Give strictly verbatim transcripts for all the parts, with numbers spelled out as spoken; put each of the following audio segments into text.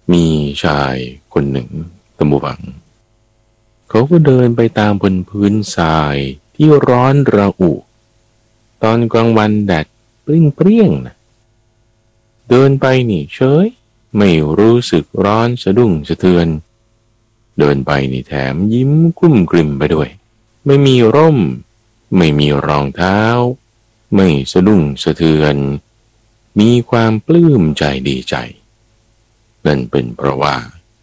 มีชายคนหนึ่งตะมูบังเขาก็เดินไปตามบนพื้นทรายที่ร้อนระอุตอนกลางวันแดดเปรี้ยงๆนะเดินไปนี่เฉยไม่รู้สึกร้อนสะดุ้งสะเทือนเดินไปนี่แถมยิ้มกุ้มกลิ่มไปด้วยไม่มีร่มไม่มีรองเท้าไม่สะดุ้งสะเทือนมีความปลื้มใจดีใจนั่นเป็นเพราะว่า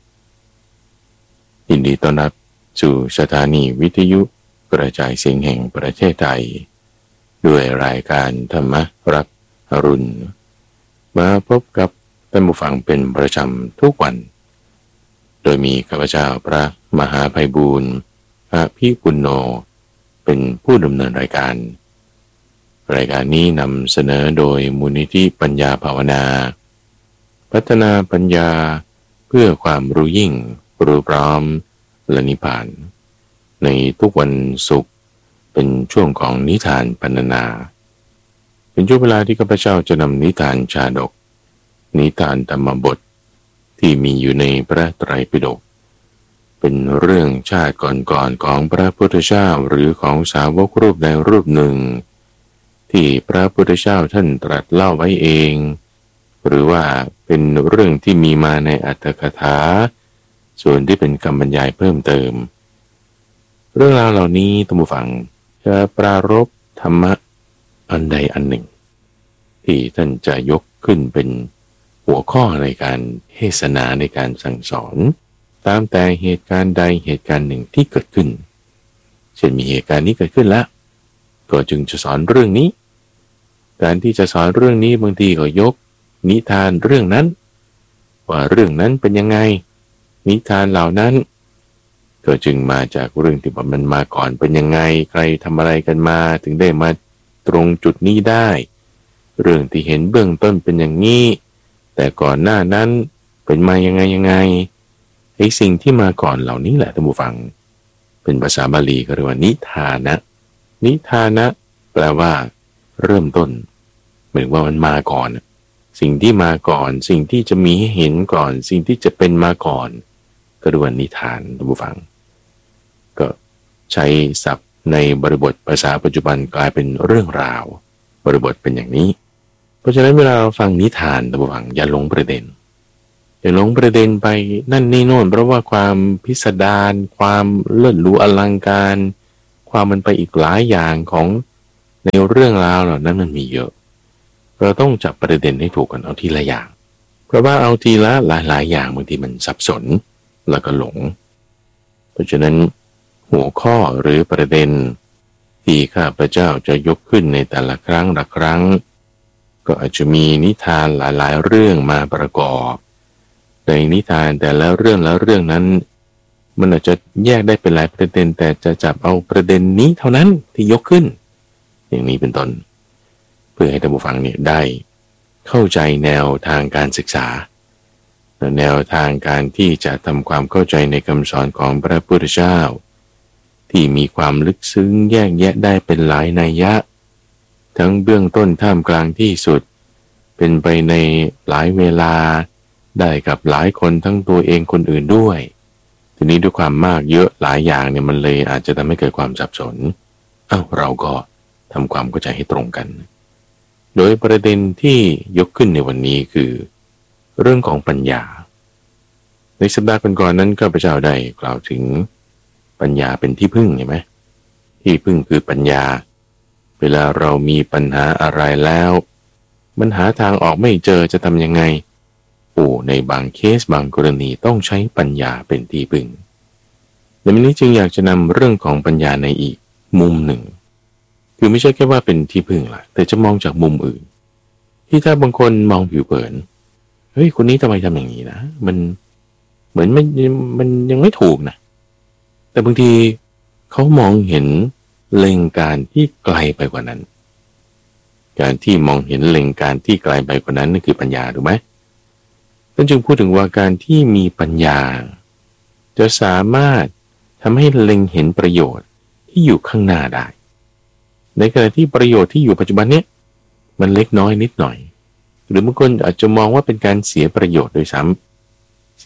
ยินดีต้อนรับสู่สถานีวิทยุกระจายเสียงแห่งประเทศไทยด้วยรายการธรรมรับอรุณมาพบกับท่านผู้ฟังเป็นประจำทุกวันโดยมีข้าพเจ้าพระมหาไพบูลย์อภิปุณโญเป็นผู้ดำเนินรายการรายการนี้นำเสนอโดยมูลนิธิปัญญาภาวนาพัฒนาปัญญาเพื่อความรู้ยิ่งรู้พร้อมและนิพพานในทุกวันศุกร์เป็นช่วงของนิทานพรรณนาเป็นช่วงเวลาที่ข้าพเจ้าจะนำนิทานชาดกนิทานธรรมบทที่มีอยู่ในพระไตรปิฎกเป็นเรื่องชาติก่อนๆของพระพุทธเจ้าหรือของสาวกรูปใดรูปหนึ่งที่พระพุทธเจ้าท่านตรัสเล่าไว้เองหรือว่าเป็นเรื่องที่มีมาในอรรถกถาส่วนที่เป็นคำบรรยายเพิ่มเติมเรื่องราวเหล่านี้ท่านผู้ฟังจะปรารภธรรมะอันใดอันหนึ่งที่ท่านจะยกขึ้นเป็นหัวข้อในการเทศนาในการสั่งสอนตามแต่เหตุการณ์ใดเหตุการณ์หนึ่งที่เกิดขึ้นเช่นมีเหตุการณ์นี้เกิดขึ้นแล้วก็จึงจะสอนเรื่องนี้การที่จะสอนเรื่องนี้บางทีก็ยกนิทานเรื่องนั้นว่าเรื่องนั้นเป็นยังไงนิทานเหล่านั้นก็จึงมาจากเรื่องที่ว่ามันมาก่อนเป็นยังไงใครทำอะไรกันมาถึงได้มาตรงจุดนี้ได้เรื่องที่เห็นเบื้องต้นเป็นอย่างนี้แต่ก่อนหน้านั้นเป็นมายังไงยังไงไอ้สิ่งที่มาก่อนเหล่านี้แหละท่านผู้ฟังเป็นภาษาบาลีก็เรียกว่านิทานะนิทานะแปลว่าเริ่มต้นหมายถึงว่ามันมาก่อนสิ่งที่มาก่อนสิ่งที่จะมีให้เห็นก่อนสิ่งที่จะเป็นมาก่อนก็เรียกว่านิทานท่านผู้ฟังก็ใช้ศัพท์ในบริบทภาษาปัจจุบันกลายเป็นเรื่องราวบริบทเป็นอย่างนี้เพราะฉะนั้นเวลาเราฟังนิทานท่านผู้ฟังอย่าหลงประเด็นอย่าหลงประเด็นไปนั่นนี่โน่นเพราะว่าความพิสดารความเลิศหรูอลังการความมันไปอีกหลายอย่างของในเรื่องราวเหล่านั้นมันมีเยอะเราต้องจับประเด็นให้ถูกกันเอาทีละอย่างเพราะว่าเอาทีละหลายๆอย่างบางทีมันสับสนแล้วก็หลงเพราะฉะนั้นหัวข้อหรือประเด็นที่ข้าพเจ้าจะยกขึ้นในแต่ละครั้งละครั้งก็อาจจะมีนิทานหลายๆเรื่องมาประกอบในนิทานแต่ละเรื่องแล้วเรื่องนั้นมันอาจจะแยกได้เป็นหลายประเด็นแต่จะจับเอาประเด็นนี้เท่านั้นที่ยกขึ้นอย่างนี้เป็นต้นเพื่อให้ท่านผู้ฟังเนี่ยได้เข้าใจแนวทางการศึกษาแนวทางการที่จะทำความเข้าใจในคำสอนของพระพุทธเจ้าที่มีความลึกซึ้งแยกแยะได้เป็นหลายนัยยะทั้งเบื้องต้นท่ามกลางที่สุดเป็นไปในหลายเวลาได้กับหลายคนทั้งตัวเองคนอื่นด้วยทีนี้ด้วยความมากเยอะหลายอย่างเนี่ยมันเลยอาจจะทำให้เกิดความสับสนเอ้าเราก็ทำความเข้าใจให้ตรงกันโดยประเด็นที่ยกขึ้นในวันนี้คือเรื่องของปัญญาในสัปดาห์ก่อนๆนั้นข้าพเจ้าได้กล่าวถึงปัญญาเป็นที่พึ่งเห็นไหมที่พึ่งคือปัญญาเวลาเรามีปัญหาอะไรแล้วมันหาทางออกไม่เจอจะทำยังไงโอ้ในบางเคสบางกรณีต้องใช้ปัญญาเป็นที่พึ่งในวันนี้จึงอยากจะนำเรื่องของปัญญาในอีกมุมหนึ่งคือไม่ใช่แค่ว่าเป็นที่พึ่งล่ะแต่จะมองจากมุมอื่นที่ถ้าบางคนมองผิวเผินเฮ้ยคนนี้ทำไมทำอย่างนี้นะมันเหมือนมันมันยังไม่ถูกนะแต่บางทีเขามองเห็นเล็งการที่ไกลไปกว่านั้นการที่มองเห็นเล็งการที่ไกลไปกว่านั้นนั่นคือปัญญาถูกไหมท่านจึงพูดถึงว่าการที่มีปัญญาจะสามารถทำให้เล็งเห็นประโยชน์ที่อยู่ข้างหน้าได้ในขณะที่ประโยชน์ที่อยู่ปัจจุบันเนี้ยมันเล็กน้อยนิดหน่อยหรือบางคนอาจจะมองว่าเป็นการเสียประโยชน์โดยซ้ำเสีย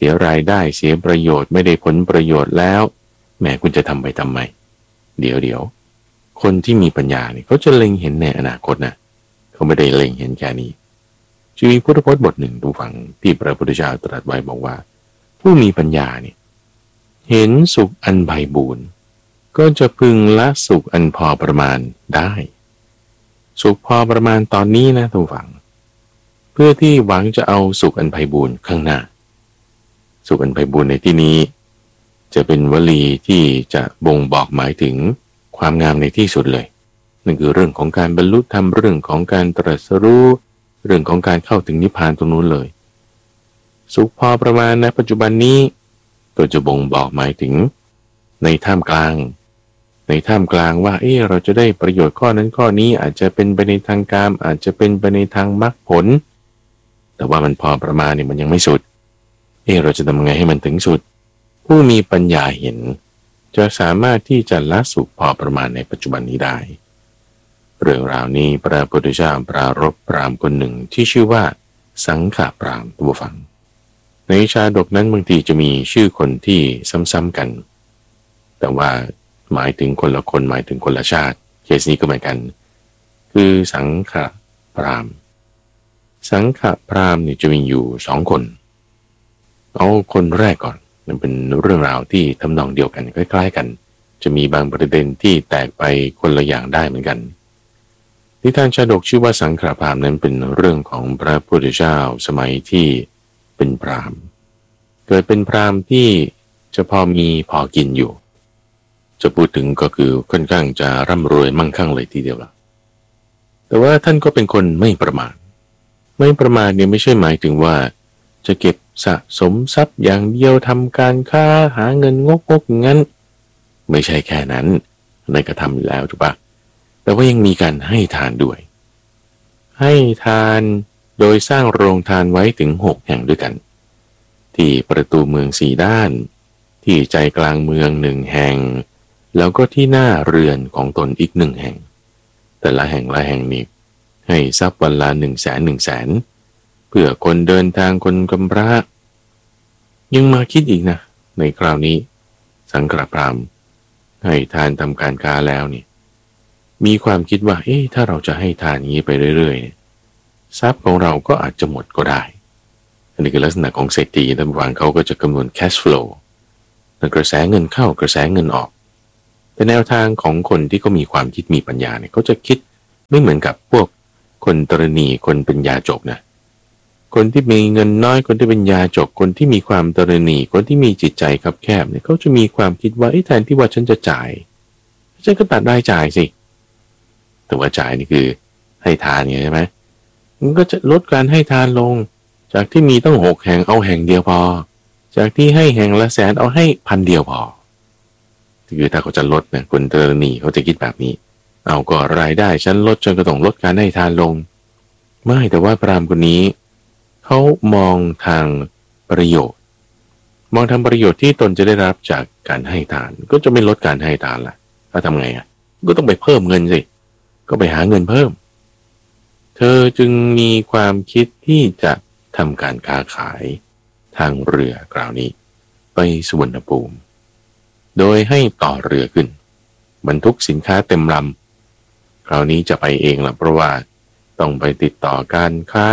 สียรายได้เสียประโยชน์ไม่ได้ผลประโยชน์แล้วแม้คุณจะทำไปทำไมเดี๋ยวเดี๋ยวคนที่มีปัญญาเนี่ยเขาจะเล็งเห็นในอนาคตนะเขาไม่ได้เล็งเห็นแค่นี้จะมีพุทธพจน์บทหนึ่งดูฟังที่พระพุทธเจ้าตรัสไว้บอกว่าผู้มีปัญญาเนี่ยเห็นสุขอันไพบูรณ์ก็จะพึงละสุขอันพอประมาณได้สุขพอประมาณตอนนี้นะทุกฝังเพื่อที่หวังจะเอาสุขอันไพบูรณ์ข้างหน้าสุขอันไพบูรณ์ในที่นี้จะเป็นวลีที่จะบ่งบอกหมายถึงความงามในที่สุดเลยนั่นคือเรื่องของการบรรลุธรรมเรื่องของการตรัสรู้เรื่องของการเข้าถึงนิพพานตรงนู้นเลยสุขพอประมาณในปัจจุบันนี้ก็จะบ่งบอกหมายถึงในท่ามกลางในท่ามกลางว่าเออเราจะได้ประโยชน์ข้อนั้นข้อนี้อาจจะเป็นไปในทางกามอาจจะเป็นไปในทางมรรคผลแต่ว่ามันพอประมาณเนี่ยมันยังไม่สุดเออเราจะทำไงให้มันถึงสุดผู้มีปัญญาเห็นจะสามารถที่จะละสุขพอประมาณในปัจจุบันนี้ได้เรื่องราวนี้พระพุทธเจ้าปรารภพราหมณ์คนหนึ่งที่ชื่อว่าสังขพราหมณ์ตัวฟังในชาดกนั้นบางทีจะมีชื่อคนที่ซ้ำๆกันแต่ว่าหมายถึงคนละคนหมายถึงคนละชาติเคสนี้ก็เหมือนกันคือสังขพราหมณ์สังขพราหมณ์เนี่ยจะมีอยู่สองคนเอาคนแรกก่อนมันเป็นเรื่องราวที่ทำนองเดียวกันคล้ายๆกันจะมีบางประเด็นที่แตกไปคนละอย่างได้เหมือนกันนิทานชาดกชื่อว่าสังขพราหมณ์นั้นเป็นเรื่องของพระพุทธเจ้าสมัยที่เป็นพราหมณ์เกิดเป็นพราหมณ์ที่จะพอมีพอกินอยู่จะพูดถึงก็คือค่อนข้างจะร่ำรวยมั่งคั่งเลยทีเดียวล่ะแต่ว่าท่านก็เป็นคนไม่ประมาทไม่ประมาทเนี่ยไม่ใช่หมายถึงว่าจะเก็บสะสมทรัพย์อย่างเดียวทำการค้าหาเงินงกๆอย่างนั้นไม่ใช่แค่นั้นในกระทำอยู่แล้วถูกปะแต่ว่ายังมีการให้ทานด้วยให้ทานโดยสร้างโรงทานไว้ถึงหกแห่งด้วยกันที่ประตูเมืองสี่ด้านที่ใจกลางเมืองหนึ่งแห่งแล้วก็ที่หน้าเรือนของตนอีกหนึ่งแห่งแต่ละแห่งละแห่งนี้ให้ทรัพย์วันละหนึ่งแสนหนึ่งแสนเพื่อคนเดินทางคนกำพร้ายังมาคิดอีกนะในคราวนี้สังขพราหมณ์ให้ทานทำการค้าแล้วนี่มีความคิดว่าเอ๊ะถ้าเราจะให้ทานอย่างนี้ไปเรื่อยๆทรัพย์ของเราก็อาจจะหมดก็ได้อันนี้คือลักษณะของเศรษฐีท่านผู้ฟังเขาก็จะคำนวณ cash flow กระแสเงินเข้ากระแสเงินออกแต่แนวทางของคนที่เขามีความคิดมีปัญญาเนี่ยเขาจะคิดไม่เหมือนกับพวกคนตรณีคนเป็นยาจกนะคนที่มีเงินน้อยคนที่เป็นยาจกคนที่มีความตรณีคนที่มีจิตใจคับแคบเนี่ยเขาจะมีความคิดว่าไอ้แทนที่ว่าฉันจะจ่ายฉันก็ตัดรายจ่ายสิแต่ว่าจ่ายนี่คือให้ทานไงใช่ไหมมันก็จะลดการให้ทานลงจากที่มีต้องหกแห่งเอาแห่งเดียวพอจากที่ให้แห่งละแสนเอาให้พันเดียวพอคือถ้าเขาจะลดเนี่ยคนตรณีเขาจะคิดแบบนี้เอาก็รายได้ฉันลดจนก็ต้องลดการให้ทานลงไม่แต่ว่าพราหมณ์คนนี้เขามองทางประโยชน์มองทางประโยชน์ที่ตนจะได้รับจากการให้ทานก็จะไม่ลดการให้ทานละแล้วทำไงอ่ะก็ต้องไปเพิ่มเงินสิก็ไปหาเงินเพิ่มเธอจึงมีความคิดที่จะทำการค้าขายทางเรือกล่าวนี้ไปสุวรรณภูมิโดยให้ต่อเรือขึ้นบรรทุกสินค้าเต็มลำคราวนี้จะไปเองล่ะเพราะว่าต้องไปติดต่อการค้า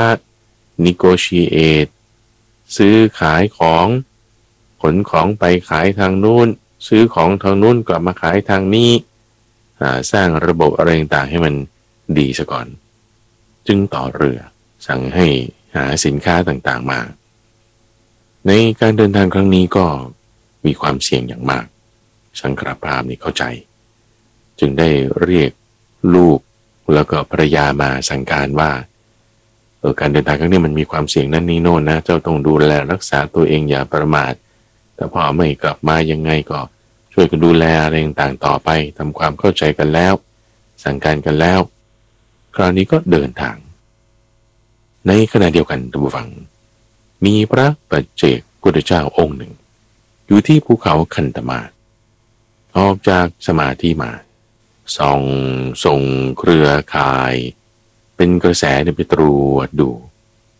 negotiate ซื้อขายของขนของไปขายทางนู้นซื้อของทางนู้นกลับมาขายทางนี้สร้างระบบอะไรต่างๆให้มันดีซะก่อนจึงต่อเรือสั่งให้หาสินค้าต่างๆมาในการเดินทางครั้งนี้ก็มีความเสี่ยงอย่างมากสังขพราหมณ์นี่เข้าใจจึงได้เรียกลูกแล้วก็ภรรยามาสั่งการว่าเออการเดินทางครั้งนี้มันมีความเสี่ยงนั่นนี่โน่นนะเจ้าต้องดูแลรักษาตัวเองอย่าประมาทแต่พอไม่กลับมายังไงก็ช่วยกันดูแลอะไรต่างๆต่อไปทำความเข้าใจกันแล้วสั่งการกันแล้วคราวนี้ก็เดินทางในขณะเดียวกันท่านผู้ฟังมีพระปัจเจกพุทธเจ้าองค์หนึ่งอยู่ที่ภูเขาคันธมาศออกจากสมาธิมาส่องส่งเครือข่ายเป็นกระแสไปตรวจดู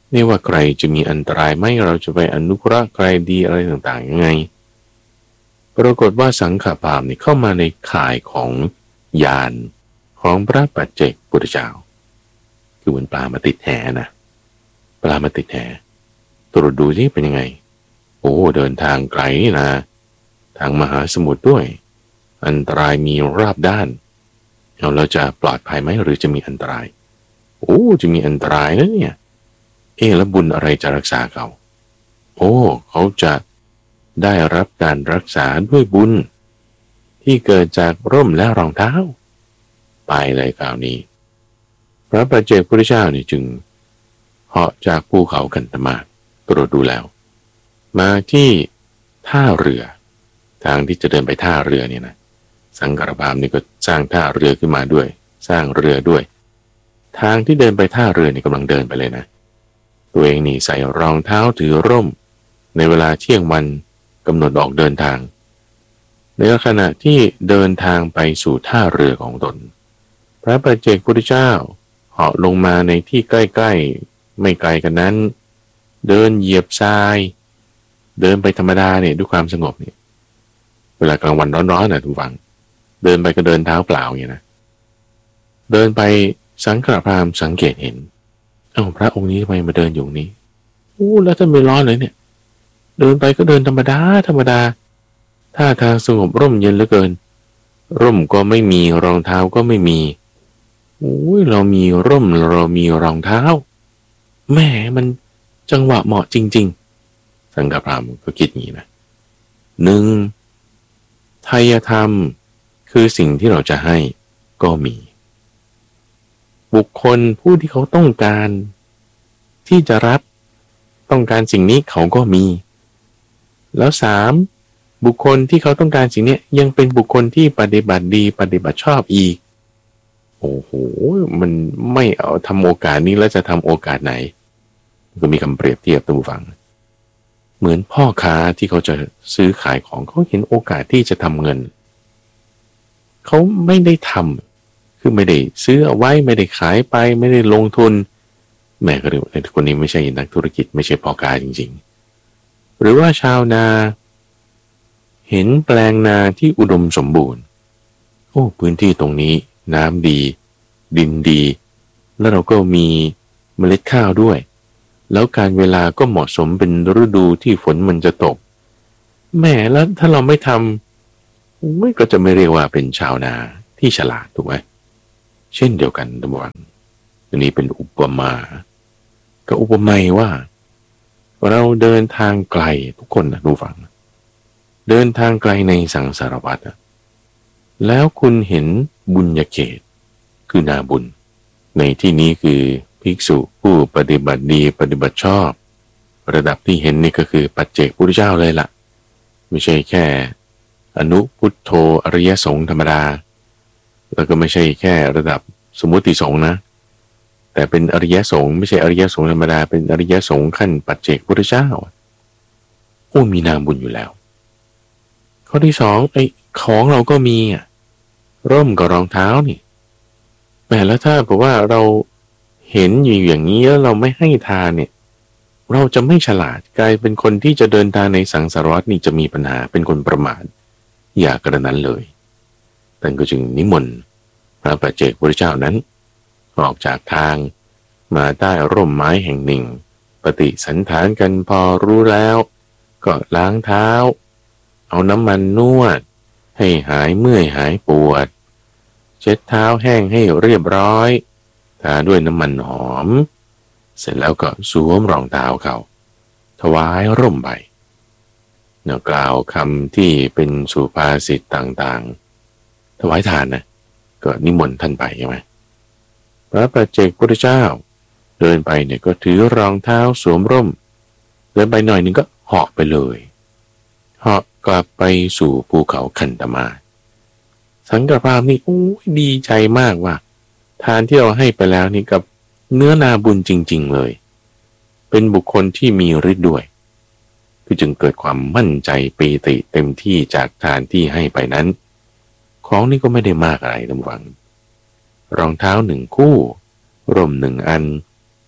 ไม่ว่าใครจะมีอันตรายไหมเราจะไปอนุเคราะห์ใครดีอะไรต่างๆยังไงปรากฏว่าสังฆปามนี่เข้ามาในข่ายของญาณของพระปัจเจกพุทธเจ้าคือเหมือนปลามาติดแหนะปลามาติดแหตรวจดูที่เป็นยังไงโอ้เดินทางไกลนะทางมหาสมุทรด้วยอันตรายมีรอบด้านเอาเราจะปลอดภัยไหมหรือจะมีอันตรายโอ้จะมีอันตรายนะเนี่ยเอ๊ะแล้วบุญอะไรจะรักษาเขาโอ้เขาจะได้รับการรักษาด้วยบุญที่เกิดจากร่มและรองเท้าไปเลยคราวนี้พระปัจเจกพุทธเจ้านี่จึงเหาะจากภูเขากันตมาตรวจดูแล้วมาที่ท่าเรือทางที่จะเดินไปท่าเรือเนี่ยนะสังฆปามนี่ก็สร้างท่าเรือขึ้นมาด้วยสร้างเรือด้วยทางที่เดินไปท่าเรือนี่กำลังเดินไปเลยนะตัวเองนี่ใส่รองเท้าถือร่มในเวลาเที่ยงวันกำหนดออกเดินทางในขณะที่เดินทางไปสู่ท่าเรือของตนพระปัจเจกพุทธเจ้าเหาะลงมาในที่ใกล้ๆไม่ไกลกันนั้นเดินเหยียบทรายเดินไปธรรมดาเนี่ยด้วยความสงบเนี่ยเวลากลางวันร้อนๆนะทุกฝังเดินไปก็เดินเท้าเปล่าอย่างนี้นะเดินไปสังฆปามสังเกตเห็นเอ้าพระองค์นี้ทำไมมาเดินอยู่นี้โอ้แล้วท่านไม่ร้อนเลยเนี่ยเดินไปก็เดินธรรมดาธรรมดาท่าทางสงบร่มเย็นเหลือเกินร่มก็ไม่มีรองเท้าก็ไม่มีโอ้ยเรามีร่มเรามีรองเท้าแม่มันจังหวะเหมาะจริงๆสังฆปามก็คิดอย่างนี้นะหนึ่งไทยธรรมคือสิ่งที่เราจะให้ก็มีบุคคลผู้ที่เขาต้องการที่จะรับต้องการสิ่งนี้เขาก็มีแล้วสามบุคคลที่เขาต้องการสิ่งนี้ยังเป็นบุคคลที่ปฏิบัติดีปฏิบัติชอบอีกโอ้โหมันไม่เอาทำโอกาสนี้แล้วจะทำโอกาสไหนก็มีคำเปรียบเทียบท่านผู้ฟังเหมือนพ่อค้าที่เขาจะซื้อขายของเขาเห็นโอกาสที่จะทำเงินเขาไม่ได้ทำคือไม่ได้ซื้อเอาไว้ไม่ได้ขายไปไม่ได้ลงทุนแม่ก็เรียกว่าคนนี้ไม่ใช่นักธุรกิจไม่ใช่พ่อค้าจริงๆหรือว่าชาวนาเห็นแปลงนาที่อุดมสมบูรณ์โอ้พื้นที่ตรงนี้น้ำดีดินดีแล้วเราก็มีเมล็ดข้าวด้วยแล้วการเวลาก็เหมาะสมเป็นฤดูที่ฝนมันจะตกแม่แล้วถ้าเราไม่ทำไม่ก็จะไม่เรียกว่าเป็นชาวนาที่ฉลาดถูกไหมเช่นเดียวกันตะวันอันนี้เป็นอุปมาก็อุปไมยว่าเราเดินทางไกลทุกคนนะดูฟังเดินทางไกลในสังสารวัฏแล้วคุณเห็นบุญญาเขตคือนาบุญในที่นี้คือภิกษุผู้ปฏิบัติดีปฏิบัติชอบระดับที่เห็นนี่ก็คือปัจเจกพุทธเจ้าเลยล่ะไม่ใช่แค่อนุพุทโธอริยสงฆ์ธรรมดาแล้วก็ไม่ใช่แค่ระดับสมมุติสงฆ์นะแต่เป็นอริยสงฆ์ไม่ใช่อริยสงฆ์ธรรมดาเป็นอริยสงฆ์ขั้นปัจเจกพุทธเจ้าโอ้มีนามบุญอยู่แล้วข้อที่สองไอ้ของเราก็มีอ่ะร่มกับรองเท้านี่แม้แล้วถ้าบอกว่าเราเห็นอยู่อย่างนี้แล้วเราไม่ให้ทานเนี่ยเราจะไม่ฉลาดกลายเป็นคนที่จะเดินทางในสังสารวัฏนี่จะมีปัญหาเป็นคนประมาทอย่ากระนั้นเลยท่านก็จึงนิมนต์พระปัจเจกพุทธเจ้านั้นออกจากทางมาใต้ร่มไม้แห่งหนึ่งปฏิสันถานกันพอรู้แล้วก็ล้างเท้าเอาน้ำมันนวดให้หายเมื่อยหายปวดเช็ดเท้าแห้งให้เรียบร้อยทาด้วยน้ำมันหอมเสร็จแล้วก็สวมรองเท้าเขาถวายร่มใบเนาะกล่าวคำที่เป็นสุภาษิตต่างๆถวายทานนะก็นิมนต์ท่านไปใช่ไหมพระปัจเจกพุทธเจ้าเดินไปเนี่ยก็ถือรองเท้าสวมร่มเดินไปหน่อยนึงก็เหาะไปเลยเหาะกลับไปสู่ภูเขาคันธมาศสังฆปามนี่โอ้ยดีใจมากว่าทานที่เราให้ไปแล้วนี่กับเนื้อนาบุญจริงๆเลยเป็นบุคคลที่มีฤทธิ์ด้วยคือจึงเกิดความมั่นใจปีติเต็มที่จากทานที่ให้ไปนั้นของนี่ก็ไม่ได้มากอะไรท่านผู้ฟังรองเท้าหนึ่งคู่ร่มหนึ่งอัน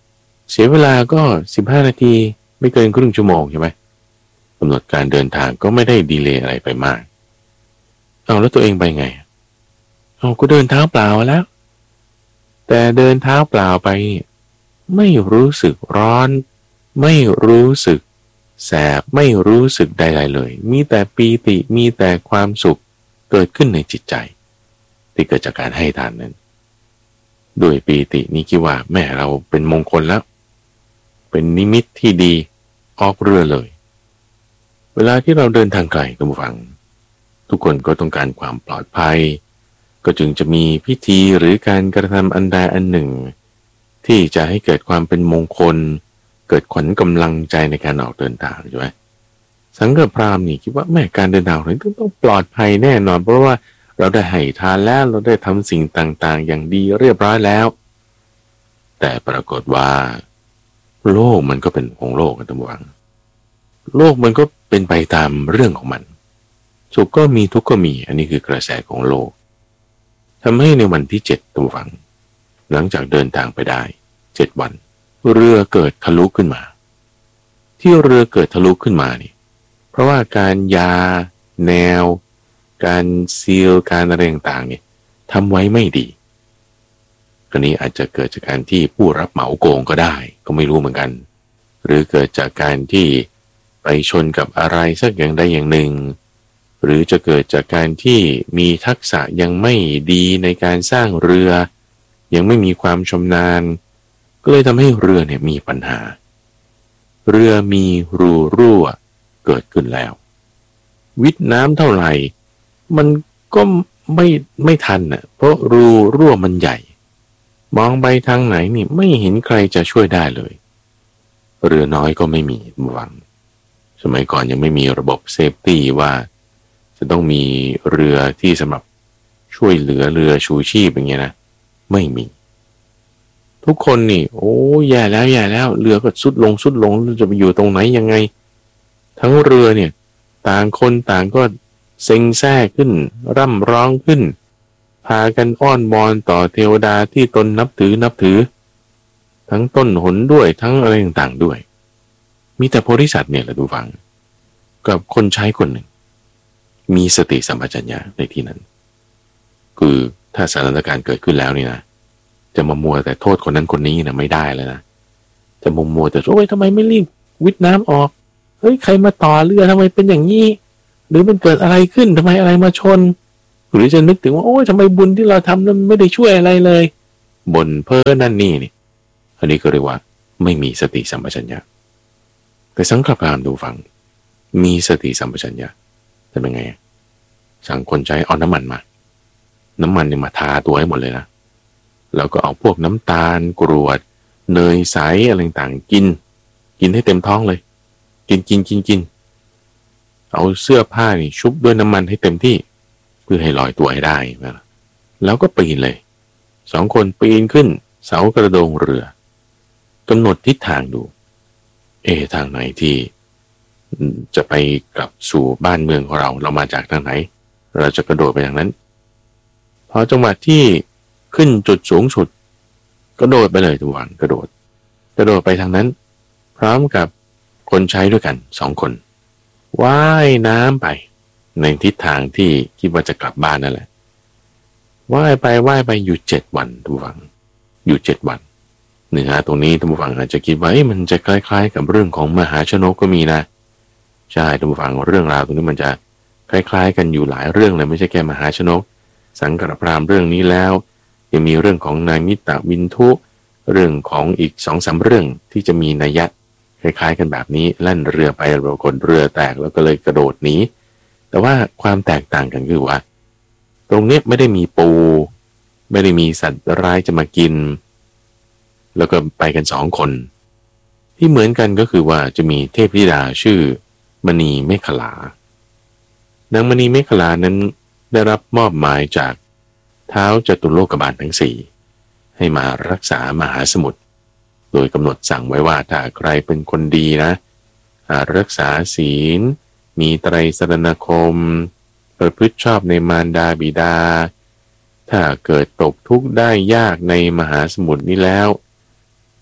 เสียเวลาก็สิบห้านาทีไม่เกินครึ่งชั่วโมงใช่ไหมกำหนดการเดินทางก็ไม่ได้ดีเลย์อะไรไปมากเอาแล้วตัวเองไปไงเอาก็เดินเท้าเปล่าแล้วแต่เดินเท้าเปล่าไปไม่รู้สึกร้อนไม่รู้สึกแสบไม่รู้สึกใดๆเลยมีแต่ปีติมีแต่ความสุขเกิดขึ้นในจิตใจที่เกิดจากการให้ทานนั้นโดยปีตินี้คิดว่าแม่เราเป็นมงคลแล้วเป็นนิมิตที่ดีออกเรือเลยเวลาที่เราเดินทางไกลท่านผู้ฟังทุกคนก็ต้องการความปลอดภัยก็จึงจะมีพิธีหรือการกระทำอันใดอันหนึ่งที่จะให้เกิดความเป็นมงคลเกิดขวัญกำลังใจในการออกเดินทางใช่ไหมสังฆพราหมณ์นี่คิดว่าแม่การเดินทางเราต้องต้องปลอดภัยแน่นอนเพราะว่าเราได้ให้ทานแล้วเราได้ทำสิ่งต่างๆอย่างดีเรียบร้อยแล้วแต่ปรากฏว่าโลกมันก็เป็นของโลกกันทั้งหมดโลกมันก็เป็นไปตามเรื่องของมันสุขก็มีทุกข์ก็มีอันนี้คือกระแสของโลกทำให้ในวันที่เจ็ดตัวฝังหลังจากเดินทางไปได้เจ็ดวันเรือเกิดทะลุขึ้นมาที่เรือเกิดทะลุขึ้นมานี่เพราะว่าการยาแนวการซีลการอะไรต่างๆเนี่ยทำไว้ไม่ดีก็นี้อาจจะเกิดจากการที่ผู้รับเหมาโกงก็ได้ก็ไม่รู้เหมือนกันหรือเกิดจากการที่ไปชนกับอะไรสักอย่างใดอย่างหนึ่งหรือจะเกิดจากการที่มีทักษะยังไม่ดีในการสร้างเรือยังไม่มีความชำนาญก็เลยทำให้เรือเนี่ยมีปัญหาเรือมีรูรั่วเกิดขึ้นแล้ววิทย์น้ำเท่าไหร่มันก็ไม่ไม่ทันน่ะเพราะรูรั่วมันใหญ่มองไปทางไหนนี่ไม่เห็นใครจะช่วยได้เลยเรือน้อยก็ไม่มีหวังสมัยก่อนยังไม่มีระบบเซฟตี้ว่าจะต้องมีเรือที่สำหรับช่วยเหลือเรือชูชีพอย่างเงี้ยนะไม่มีทุกคนนี่โอ้แย่แล้วแย่แล้วเรือก็สุดลงสุดลงจะไปอยู่ตรงไหนยังไงทั้งเรือเนี่ยต่างคนต่างก็เซ็งแซ่ขึ้นร่ำร้องขึ้นพากันอ้อนวอนต่อเทวดาที่ตนนับถือนับถือทั้งต้นหนด้วยทั้งอะไรต่างๆด้วยมีแต่โพธิสัตว์เนี่ยแหละดูฟังกับคนใช้คนหนึ่งมีสติสัมปชัญญะในที่นั้นคือถ้าสถานการณ์เกิดขึ้นแล้วนี่นะจะมามัวแต่โทษคนนั้นคนนี้นะไม่ได้เลยนะจะมัวมัวแต่โอ้ยทำไมไม่รีบวิทน้ำออกเฮ้ยใครมาต่อเรือทำไมเป็นอย่างนี้หรือมันเกิดอะไรขึ้นทำไมอะไรมาชนหรือจะนึกถึงว่าโอ้ยทำไมบุญที่เราทำนั้นไม่ได้ช่วยอะไรเลยบ่นเพ้อนั่นนี่นี่อันนี้ก็เรียกว่าไม่มีสติสัมปชัญญะแต่สังฆพราหมณ์ดูฟังมีสติสัมปชัญญะจะเป็นไงสั่งคนใช้เอาน้ำมันมาน้ำมันเนี่ยมาทาตัวให้หมดเลยนะแล้วก็เอาพวกน้ำตาลกรวดเนยใสอะไรต่างกินกินให้เต็มท้องเลยกินกินกินกินเอาเสื้อผ้านี่ชุบด้วยน้ำมันให้เต็มที่เพื่อให้ลอยตัวให้ได้นะแล้วก็ปีนเลยสองคนปีนขึ้นเสากระโดงเรือกำหนดทิศทางดูเอทางไหนที่จะไปกลับสู่บ้านเมืองของเราเรามาจากทางไหนเราจะกระโดดไปทางนั้นพอจังหวะที่ขึ้นจุดสูงสุดกระโดดไปเลยทุกวันกระโดดกระโดดไปทางนั้นพร้อมกับคนใช้ด้วยกันสองคนว่ายน้ำไปในทิศทางที่คิดว่าจะกลับบ้านนั่นแหละว่ายไปว่ายไปอยู่เจ็ดวันทุกวันอยู่เจ็ดวันเนื้อตรงนี้ท่านผู้ฟังอาจจะคิดว่ามันจะคล้ายๆกับเรื่องของมหาชนกก็มีนะใช่ท่านผู้ฟังเรื่องราวตรงนี้มันจะคล้ายๆกันอยู่หลายเรื่องเลยไม่ใช่แค่มหาชนกสังฆพราหมณ์เรื่องนี้แล้วยังมีเรื่องของนายมิตรวินทุเรื่องของอีกสองสามเรื่องที่จะมีนัยยะคล้ายๆกันแบบนี้แล่นเรือไปปรากฏเรือแตกแล้วก็เลยกระโดดหนีแต่ว่าความแตกต่างกันคือว่าตรงนี้ไม่ได้มีปูไม่ได้มีสัตว์ร้ายจะมากินแล้วก็ไปกันสองคนที่เหมือนกันก็คือว่าจะมีเทพธิดาชื่อมณีเมขลานางมณีเมขลานั้นได้รับมอบหมายจากท้าวจตุโลกบาลทั้งสี่ให้มารักษามหาสมุทรโดยกำหนดสั่งไว้ว่าถ้าใครเป็นคนดีนะรักษาศีลมีไตรสรณคมประพฤติชอบในมารดาบิดาถ้าเกิดตกทุกข์ได้ยากในมหาสมุทรนี้แล้ว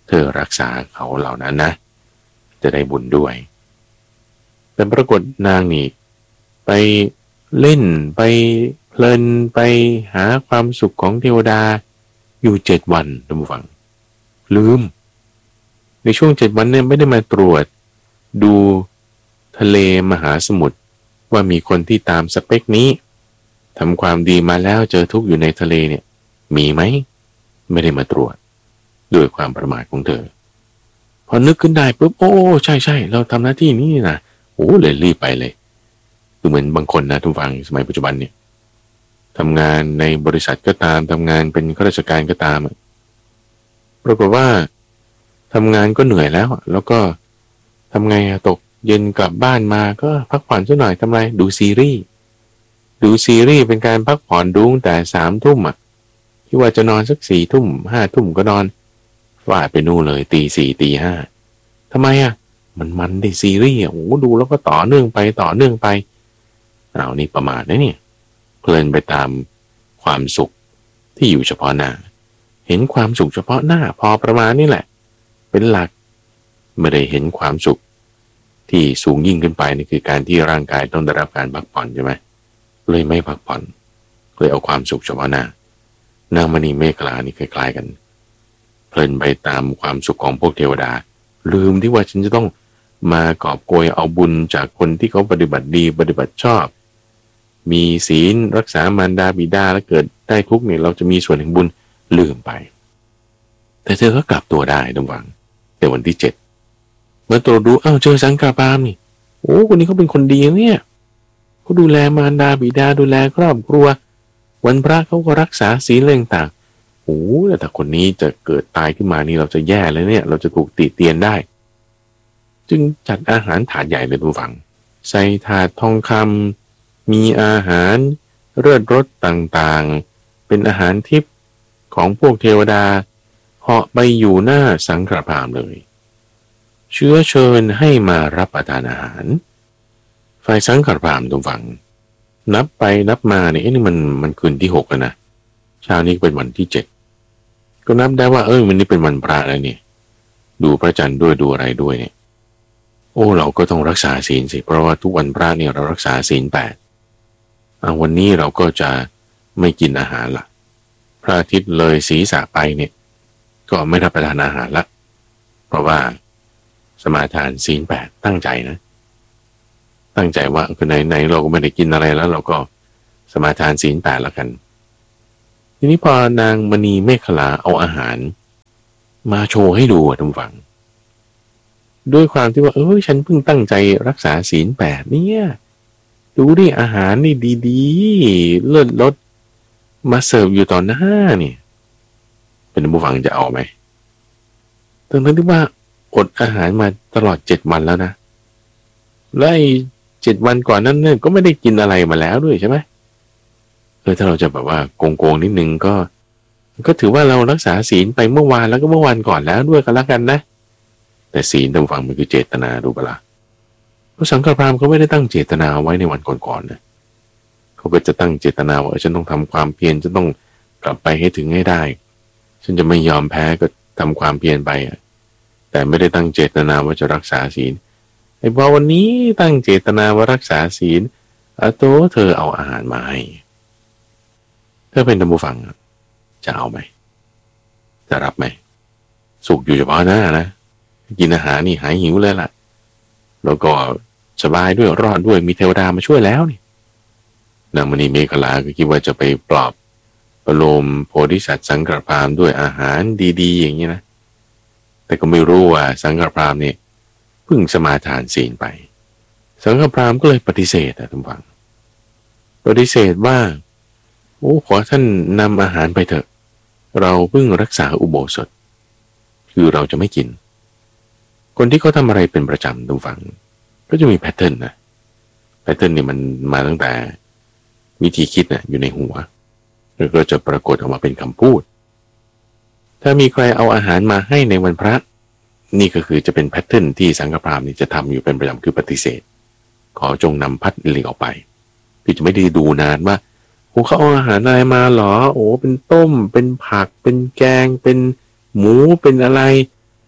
เธอรักษาเขาเหล่านั้นนะจะได้บุญด้วยแต่ปรากฏนางนี่ไปเล่นไปเพลินไปหาความสุขของเทวดาอยู่เจ็ดวันท่านผู้ฟังลืมในช่วงเจ็ดวันเนี่ยไม่ได้มาตรวจดูทะเลมหาสมุทรว่ามีคนที่ตามสเปคนี้ทำความดีมาแล้วเจอทุกข์อยู่ในทะเลเนี่ยมีไหมไม่ได้มาตรวจด้วยความประมาทของเธอพอนึกขึ้นได้ปุ๊บโอ้ใช่ใช่เราทำหน้าที่นี้นะโอ้เลยรีบไปเลยคือเหมือนบางคนนะทุกฟังสมัยปัจจุบันเนี่ยทำงานในบริษัทก็ตามทำงานเป็นข้าราชการก็ตามปรากฏว่าทำงานก็เหนื่อยแล้วแล้วก็ทำไงอะตกเย็นกลับบ้านมาก็พักผ่อนสักหน่อยทำไรดูซีรีส์ดูซีรีส์เป็นการพักผ่อนดูตั้งแต่สามทุ่มอ่ะที่ว่าจะนอนสักสี่ทุ่มห้าทุ่มก็นอนว่าไปนู่นเลยตีสี่ตีห้าทำไมอ่ะมันมันได้ซีรีส์อ่ะโอ้ดูแล้วก็ต่อเนื่องไปต่อเนื่องไปเอานี่ประมาทนะเนี่ยเพลินไปตามความสุขที่อยู่เฉพาะหน้าเห็นความสุขเฉพาะหน้าพอประมาณนี่แหละเป็นหลักไม่ได้เห็นความสุขที่สูงยิ่งขึ้นไปนี่คือการที่ร่างกายต้องได้รับการพักผ่อนใช่ไหมเลยไม่พักผ่อนเลยเอาความสุขเฉพาะหน้านางมณีเมขลานี่คล้ายๆกันเพลินไปตามความสุขของพวกเทวดาลืมที่ว่าฉันจะต้องมากอบโกยเอาบุญจากคนที่เขาปฏิบัติดีปฏิบัติชอบมีศีลรักษามารดาบิดาแล้วเกิดได้ทุกข์เนี่ยเราจะมีส่วนแห่งบุญลืมไปแต่เธอก็กลับตัวได้ดังหวังในวันที่เจ็ดเมื่อตรวจดูอ้าวเจอสังฆปามนี่โอ้คนนี้เขาเป็นคนดีเนี่ยเขาดูแลมารดาบิดาดูแลครอบครัววันพระเขาก็รักษาศีลเรื่องต่างโอ้แต่คนนี้จะเกิดตายขึ้นมานี่เราจะแย่เลยเนี่ยเราจะถูกติเตียนได้จึงจัดอาหารถาดใหญ่เลยทุกฝังใส่ถาดทองคำมีอาหารเลือดรสต่างๆเป็นอาหารทิพย์ของพวกเทวดาเหาะไปอยู่หน้าสังฆปามเลยเชื้อเชิญให้มารับประทานอาหารฝ่ายสังฆปามทุกฝังนับไปนับมาเนี่ยนี่มันมันคืนที่หกแล้วนะเช้านี้เป็นวันที่เจ็ดก็นับได้ว่าเอ้ยวันนี้เป็นวันพระแล้วเนี่ยดูพระจันทร์ด้วยดูอะไรด้วยเนี่ยโอ้เราก็ต้องรักษาศีลสิเพราะว่าทุกวันพระเนี่ยเรารักษาศีลแปดอ่ะวันนี้เราก็จะไม่กินอาหารละพระอาทิตย์เลยศีรษะไปเนี่ยก็ไม่รับประทานอาหารละเพราะว่าสมาทานศีลแปดตั้งใจนะตั้งใจว่าคือไหนๆเราก็ไม่ได้กินอะไรแล้วเราก็สมาทานศีลแปดแล้วกันทีนี้พอนางมณีเมขลาเอาอาหารมาโชว์ให้ดูท่านฟังด้วยความที่ว่าเออฉันเพิ่งตั้งใจรักษาศีลแปดเนี่ยดูดิอาหารนี่ดีๆเลิศรสมาเสิร์ฟอยู่ต่อหน้าเนี่ยเป็นผู้ฟังจะเอาไหมทั้งที่ว่าอดอาหารมาตลอดเจ็ดวันแล้วนะและไอ้เจ็ดวันก่อนนั้นเนี่ยก็ไม่ได้กินอะไรมาแล้วด้วยใช่ไหมเออถ้าเราจะแบบว่าโกงๆนิดนึงก็ก็ถือว่าเรารักษาศีลไปเมื่อวานแล้วก็เมื่อวานก่อนแล้วด้วยกันละกันนะแต่ศีลทางฝั่งมันคือเจตนาดูปะล่ะเพราะสังฆพราหมณ์เขาไม่ได้ตั้งเจตนาไว้ในวันก่อนๆนะเขาก็จะตั้งเจตนาว่าฉันต้องทำความเพียรฉันต้องกลับไปให้ถึงให้ได้ฉันจะไม่ยอมแพ้ก็ทำความเพียรไปอ่ะแต่ไม่ได้ตั้งเจตนาว่าจะรักษาศีลไอ้พอวันนี้ตั้งเจตนาว่ารักษาศีลอาโตเธอเอาอาหารมาให้เธอเป็นธรรมฟังจะเอาไหมจะรับไหมสุขอยู่เฉพาะหน้านะกินอาหารนี่หายหิวเลยล่ะแล้วก็สบายด้วยรอดด้วยมีเทวดามาช่วยแล้วนี่นางมณีเมขลาก็คิดว่าจะไปปลอบประโลมโพธิสัตว์สังฆพราหมณ์ด้วยอาหารดีๆอย่างนี้นะแต่ก็ไม่รู้ว่าสังฆพราหมณ์เนี่ยเพิ่งสมาทานศีลไปสังฆพราหมณ์ก็เลยปฏิเสธนะทุกฝังปฏิเสธว่าโอ้ขอท่านนำอาหารไปเถอะเราเพิ่งรักษาอุโบสถคือเราจะไม่กินคนที่เขาทำอะไรเป็นประจำทุกฝังก็จะมีแพทเทิร์นนะแพทเทิร์นเนี่ยมันมาตั้งแต่วิธีคิดนะอยู่ในหัวแล้วก็จะปรากฏออกมาเป็นคำพูดถ้ามีใครเอาอาหารมาให้ในวันพระนี่ก็คือจะเป็นแพทเทิร์นที่สังฆพราหมณ์นี่จะทำอยู่เป็นประจำคือปฏิเสธขอจงนำพัดหลีกออกไปพี่จะไม่ได้ดูนานว่าโอ้เขาเอาอาหารอะไรมาหรอโอ้เป็นต้มเป็นผักเป็นแกงเป็นหมูเป็นอะไร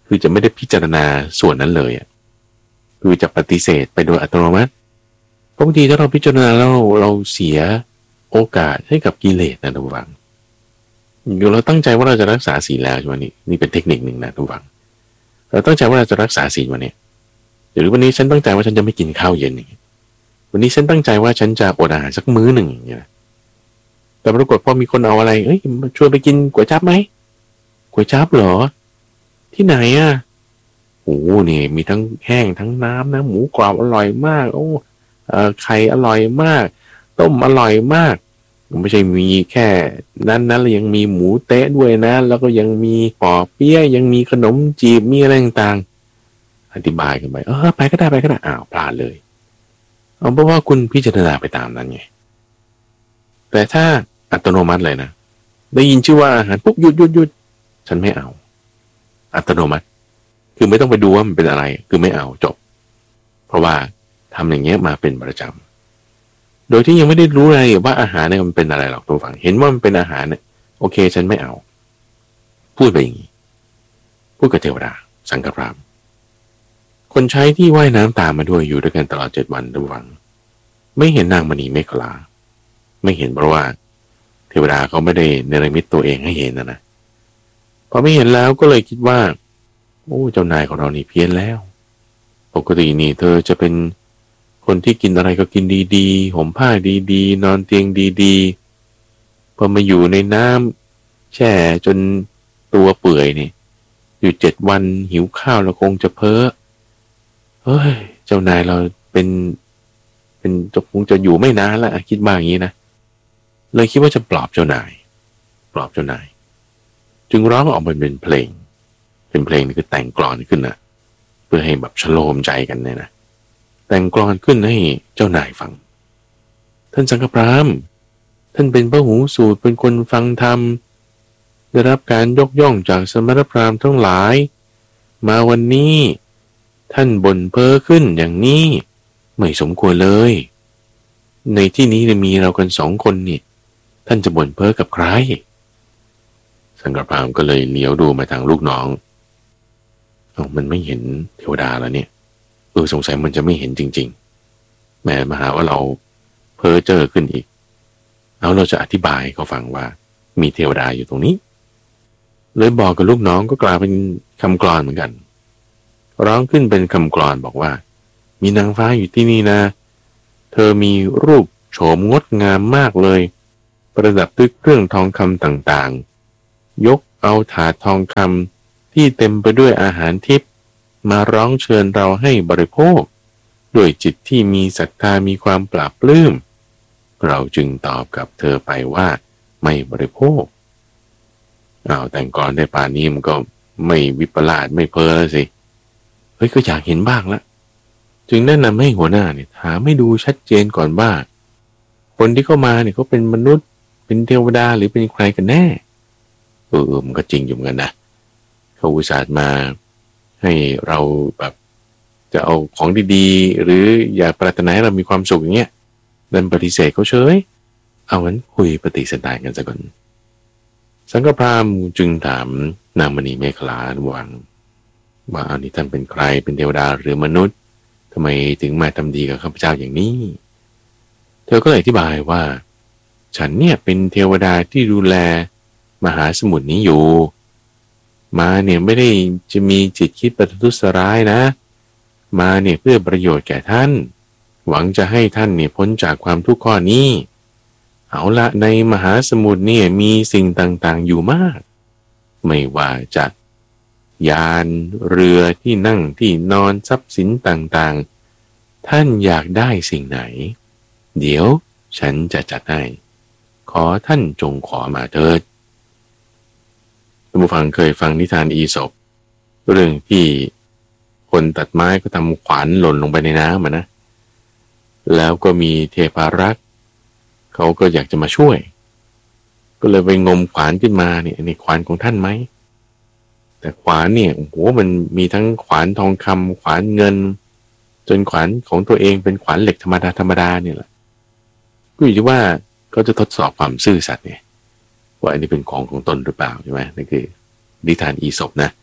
คือจะไม่ได้พิจารณาส่วนนั้นเลยอ่ะคือจะปฏิเสธไปโดยอัตโนมัติบางทีถ้าเราพิจารณาแล้วเราเสียโอกาสให้กับกิเลสนะทุกฝังอยู่เราตั้งใจว่าเราจะรักษาศีลแล้วใช่ไหมนี่นี่เป็นเทคนิคหนึ่งนะทุกฝังเราตั้งใจว่าเราจะรักษาศีลวันนี้หรือวันนี้ฉันตั้งใจว่าฉันจะไม่กินข้าวเย็นอย่างนี้วันนี้ฉันตั้งใจว่าฉันจะอดอาหารสักมื้อหนึ่งอย่างเงี้ยแต่ปรากฏพอมีคนเอาอะไรเอ้ยชวนไปกินก๋วยจั๊บไหมก๋วยจั๊บเหรอที่ไหนอ่ะโอ้นี่มีทั้งแห้งทั้งน้ำนะหมูกรอบอร่อยมากโอ้เอ่อไข่อร่อยมากต้มอร่อยมากไม่ใช่มีแค่นั้นนะแล้วยังมีหมูเต๊ะด้วยนะแล้วก็ยังมีปอเปี๊ยะยังมีขนมจีบมีอะไรต่างๆอธิบายกันไปเออไปก็ได้ไปก็ได้อ้าวพลาดเลยเอาเพราะว่าคุณพิจารณาไปตามนั้นไงแต่ถ้าอัตโนมัติเลยนะได้ยินชื่อว่าอาหารปุ๊บหยุดหยุดหยุดฉันไม่เอาอัตโนมัติคือไม่ต้องไปดูว่ามันเป็นอะไรคือไม่เอาจบเพราะว่าทำอย่างเงี้ยมาเป็นประจำโดยที่ยังไม่ได้รู้อะไรว่าอาหารเนี่ยมันเป็นอะไรหรอกตัวฝังเห็นว่ามันเป็นอาหารเนี่ยโอเคฉันไม่เอาพูดไปอย่างนี้พูดกับเทวดาสังฆพรามคนใช้ที่ว่ายน้ำตามมาด้วยอยู่ด้วยกันตลอดเจ็ดวันตัวฝังไม่เห็นนางมณีเมขลาไม่เห็นเพราะว่าเทวดาเขาไม่ได้เนรมิตตัวเองให้เห็นนะนะพอไม่เห็นแล้วก็เลยคิดว่าโอ้เจ้านายของเรานี่เพี้ยนแล้วปกตินี่เธอจะเป็นคนที่กินอะไรก็กินดีๆห่มผ้าดีๆนอนเตียงดีๆพอมาอยู่ในน้ำแช่จนตัวเปื่อยนี่อยู่เจ็ดวันหิวข้าวแล้วคงจะเพ้อเฮ้ยเจ้านายเราเป็นเป็นจะคงจะอยู่ไม่นานละคิดบ้างอย่างนี้นะเลยคิดว่าจะปลอบเจ้านายปลอบเจ้านายจึงร้องออกมาเป็นเพลงเป็นเพลงนี่คือแต่งกลอนขึ้นนะเพื่อให้แบบชโลมใจกันเนี่ยนะแต่งกลอนขึ้นให้เจ้านายฟังท่านสังฆพราหมณ์ท่านเป็นพหูสูตรเป็นคนฟังธรรมได้รับการยกย่องจากสมณพราหมณ์ทั้งหลายมาวันนี้ท่านบ่นเพ้อขึ้นอย่างนี้ไม่สมควรเลยในที่นี้มีเรากันสองคนนี่ท่านจะบ่นเพ้อกับใครสังฆพราหมณ์ก็เลยเลี้ยวดูมาทางลูกน้องเอ้ามันไม่เห็นเทวดาแล้วเนี่ยเออสงสัยมันจะไม่เห็นจริงๆแม้มาหาว่าเราเพ้อเจ้อขึ้นอีกเอาเราจะอธิบายเขาฟังว่ามีเทวดาอยู่ตรงนี้เลยบอกกับลูกน้องก็กลายเป็นคำกลอนเหมือนกันร้องขึ้นเป็นคำกลอนบอกว่ามีนางฟ้าอยู่ที่นี่นะเธอมีรูปโฉมงดงามมากเลยประดับด้วยเครื่องทองคำต่างๆยกเอาถาดทองคำที่เต็มไปด้วยอาหารทิพย์มาร้องเชิญเราให้บริโภคด้วยจิตที่มีศรัทธามีความปราบปลื้มเราจึงตอบกับเธอไปว่าไม่บริโภคอ้าวแต่งก่อนได้ป่านนี้มันก็ไม่วิปลาสไม่เพ้อแล้วสิเฮ้ยก็อยากเห็นบ้างละจึงแนะนำให้หัวหน้าเนี่ยถามให้ดูชัดเจนก่อนว่าคนที่เข้ามาเนี่ยเขาเป็นมนุษย์เป็นเทวดาหรือเป็นใครกันแน่เออมันก็จริงอยู่เหมือนกันนะเขาอุตส่าห์มาให้เราแบบจะเอาของดีๆหรืออยากปรารถนาให้เรามีความสุขอย่างเงี้ยดันปฏิเสธเขาเฉยเอางั้นคุยปฏิสันดานกันซะก่อนสังฆพราหมณ์จึงถามนางมณีเมขลาวังว่าอันนี้ท่านเป็นใครเป็นเทวดาหรือมนุษย์ทำไมถึงมาทำดีกับข้าพเจ้าอย่างนี้เธอก็เลยอธิบายว่าฉันเนี่ยเป็นเทวดาที่ดูแลมหาสมุทรนี้อยู่มาเนี่ยไม่ได้จะมีจิตคิดประทุษร้ายนะมาเนี่ยเพื่อประโยชน์แก่ท่านหวังจะให้ท่านเนี่ยพ้นจากความทุกข์ข้อนี้เอาละในมหาสมุทรเนี่ยมีสิ่งต่างๆอยู่มากไม่ว่าจะยานเรือที่นั่งที่นอนทรัพย์สินต่างๆท่านอยากได้สิ่งไหนเดี๋ยวฉันจะจัดให้ขอท่านจงขอมาเถิดท่านผู้ฟังเคยฟังนิทานอีสปเรื่องที่คนตัดไม้ก็ทำขวานหล่นลงไปในน้ำนะแล้วก็มีเทพารักษ์เขาก็อยากจะมาช่วยก็เลยไปงมขวานขึ้นมาเนี่ยนี่ขวานของท่านไหมแต่ขวานเนี่ยโอ้โหมันมีทั้งขวานทองคำขวานเงินจนขวานของตัวเองเป็นขวานเหล็กธรรมดาธรรมดาเนี่ยแหละก็อยู่ที่ว่าเขาจะทดสอบความซื่อสัตย์เนี่ยว่าอันนี้เป็นของของตนหรือเปล่าใช่ไหมนั่นคือนิทานอีสปนะ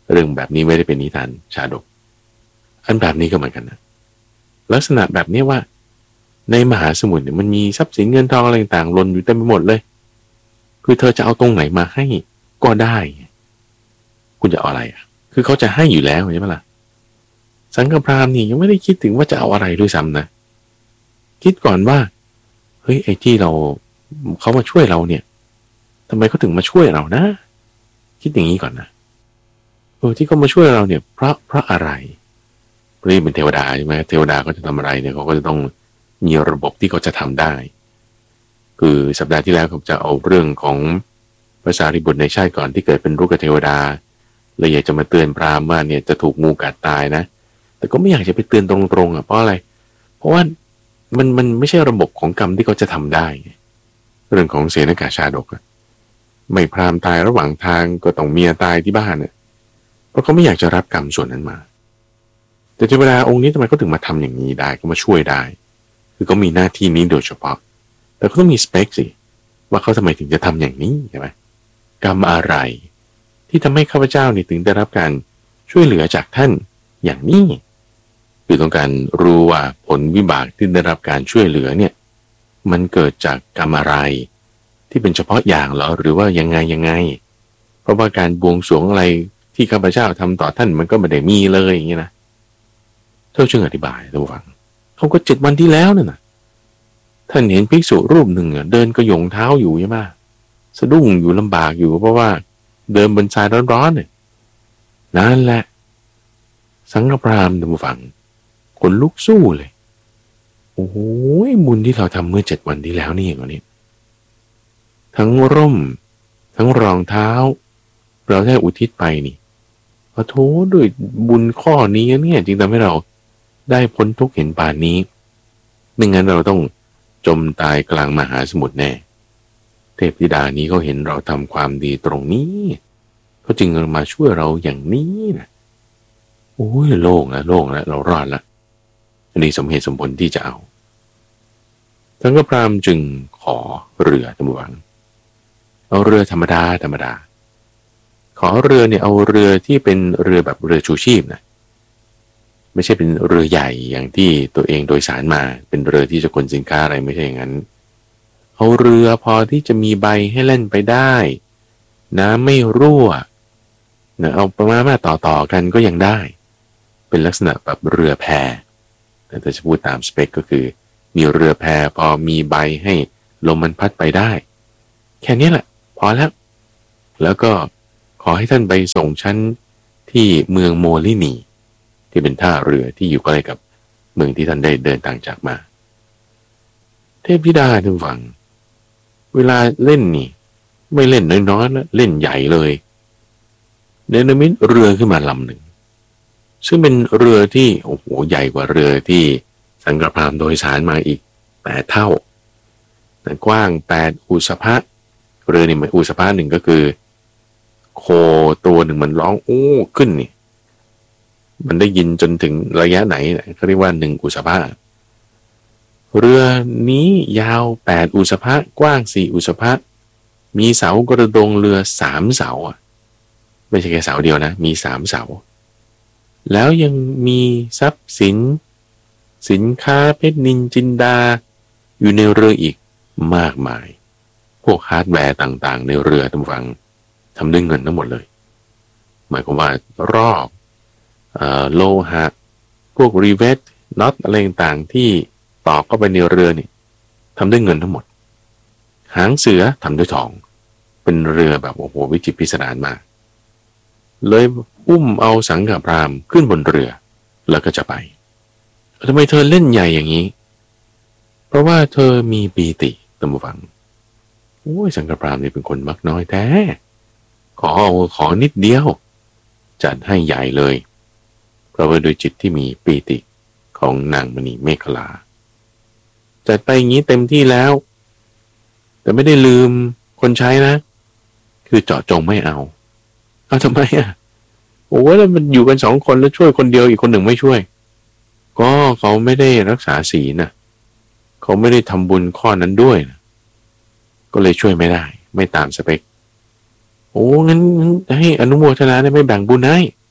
เรื่องแบบนี้ไม่ได้เป็นนิทานชาดกอันแบบนี้ก็เหมือนกันนะลักษณะแบบนี้ว่าในมหาสมุทรเนี่ยมันมีทรัพย์สินเงินทองอะไรต่างๆหล่นอยู่เต็มไปหมดเลยคือเธอจะเอาตรงไหนมาให้ก็ได้คุณจะเอาอะไรอ่ะคือเขาจะให้อยู่แล้วใช่ไหมล่ะสังฆพราหมณ์นี่ยังไม่ได้คิดถึงว่าจะเอาอะไรด้วยซ้ำนะคิดก่อนว่าเฮ้ยไอ้ที่เราเขามาช่วยเราเนี่ยทำไมเขาถึงมาช่วยเรานะคิดอย่างนี้ก่อนนะเออที่เขามาช่วยเราเนี่ยเพราะเพราะอะไรเพราะนี่เป็นเทวดาใช่ไหมเทวดาเขาจะทำอะไรเนี่ยเขาก็จะต้องมีระบบที่เขาจะทำได้คือสัปดาห์ที่แล้วผมจะเอาเรื่องของภาษาริบุตรในชาติก่อนที่เกิดเป็นลูกเทวดาเลยอยากจะมาเตือนพราหมณ์ว่าเนี่ยจะถูกงูกัดตายนะแต่ก็ไม่อยากจะไปเตือนตรงๆอ่ะเพราะอะไรเพราะว่ามันมันไม่ใช่ระบบของกรรมที่เขาจะทำได้เรื่องของเสนกาชาดกไม่พราหมณ์ตายระหว่างทางก็ต้องเมียตายที่บ้านเนี่ยเพราะเขาไม่อยากจะรับกรรมส่วนนั้นมาแต่เทวดาองค์นี้ทำไมเขาถึงมาทำอย่างนี้ได้ก็มาช่วยได้คือเขามีหน้าที่นี้โดยเฉพาะแต่เขาต้องมีสเปคสิว่าเขาทำไมถึงจะทำอย่างนี้ใช่ไหมกรรมอะไรที่ทำให้ข้าพเจ้านี่ถึงได้รับการช่วยเหลือจากท่านอย่างนี้คือต้องการรู้ว่าผลวิบากที่ได้รับการช่วยเหลือเนี่ยมันเกิดจากกรรมอะไรที่เป็นเฉพาะอย่างเหรอหรือว่ายังไงยังไงเพราะว่าการบวงสรวงอะไรที่ข้าพเจ้าทำต่อท่านมันก็ไม่ได้มีเลยอย่างนี้นะเท่าจึงอธิบายท่านผู้ฟังเขาก็เจ็ดวันที่แล้วนั่นนะท่านเห็นภิกษุรูปหนึ่งเดินกระยงเท้าอยู่ใช่ไหมสะดุ้งอยู่ลำบากอยู่เพราะว่าเดินบนทรายร้อนๆเนี่ยนั่นแหละสังฆพราหมณ์ท่านผู้ฟังคนลุกสู้เลยโอ้โหบุญที่เราทำเมื่อเจ็ดวันที่แล้วนี่อย่างนี้ทั้งร่มทั้งรองเท้าเราได้อุทิศไปนี่ขอโทษด้วยบุญข้อนี้เนี่ยจึงทำให้เราได้พ้นทุกข์เห็นป่านนี้ไม่งั้นเราต้องจมตายกลางมหาสมุทรแน่เทพธิดานี้เขาเห็นเราทำความดีตรงนี้เขาจึงมาช่วยเราอย่างนี้นะโอ้ยโล่งแล้วโล่งแล้วเรารอดละอันนี้สมเหตุสมผลที่จะเอาทั้งก็พราหมณ์จึงขอเรือท่านผู้ฟังเอาเรือธรรมดาธรรมดาขอเรือเนี่ยเอาเรือที่เป็นเรือแบบเรือชูชีพนะไม่ใช่เป็นเรือใหญ่อย่างที่ตัวเองโดยสารมาเป็นเรือที่จะขนสินค้าอะไรไม่ใช่อย่างนั้นเอาเรือพอที่จะมีใบให้เล่นไปได้น้ำไม่รั่วนะเอาประมาณมาต่อต่อกันก็ยังได้เป็นลักษณะแบบเรือแพแต่จะพูดตามสเปคก็คือมีเรือแพพอมีใบให้ลมมันพัดไปได้แค่นี้แหละพอแล้วแล้วก็ขอให้ท่านไปส่งฉันที่เมืองโมลินีที่เป็นท่าเรือที่อยู่ใกล้กับเมืองที่ท่านได้เดินทางจากมาเทพธิดาท่านฟังเวลาเล่นนี่ไม่เล่นน้อยๆนะเล่นใหญ่เลยเนรมิตเรือขึ้นมาลำหนึ่งซึ่งเป็นเรือที่โอ้โหใหญ่กว่าเรือที่สังฆพราหมณ์โดยสารมาอีกแปดเท่ากว้างแปดอุสภะเรือนี่มันอุสภะหนึ่งก็คือโคตัวหนึ่งมันร้องโอ้ขึ้นนี่มันได้ยินจนถึงระยะไหนเขาเรียกว่าหนึ่งอุสภะเรือนี้ยาวแปดอุสภะกว้างสี่อุสภะมีเสากระดงเรือสามเสาอ่ะไม่ใช่แค่เสาเดียวนะมีสามเสาแล้วยังมีทรัพย์สินสินค้าเพชรนินจินดาอยู่ในเรืออีกมากมายพวกฮาร์ดแวร์ต่างๆในเรือท่านฟังทำด้วยเงินทั้งหมดเลยหมายความว่ารอบโลหะพวกรีเวทน็อตอะไรต่างๆที่ตอกเข้าไปในเรือนี่ทำด้วยเงินทั้งหมดหางเสือทำด้วยทองเป็นเรือแบบโอ้โหวิจิตรพิสดารมากเลยอุ้มเอาสังฆพราหมณ์ขึ้นบนเรือแล้วก็จะไปทำไมเธอเล่นใหญ่อย่างนี้เพราะว่าเธอมีปีติตามฟังโอ้ยสังฆพราหมณ์นี่เป็นคนมักน้อยแท้ขอเอาขอนิดเดียวจัดให้ใหญ่เลยเพราะว่าโดยจิตที่มีปีติของนางมณีเมขลาจัดไปอย่างนี้เต็มที่แล้วแต่ไม่ได้ลืมคนใช้นะคือเจาะจงไม่เอาเอาทำไมอ่ะโอ้ยแล้วมันอยู่กันสองคนแล้วช่วยคนเดียวอีกคนหนึ่งไม่ช่วยก็เขาไม่ได้รักษาศีลนะเขาไม่ได้ทำบุญข้อนั้นด้วยนะก็เลยช่วยไม่ได้ไม่ตามสเปคโอ้งั้นให้อนุโมทนาได้ไม่แบ่งบุญให้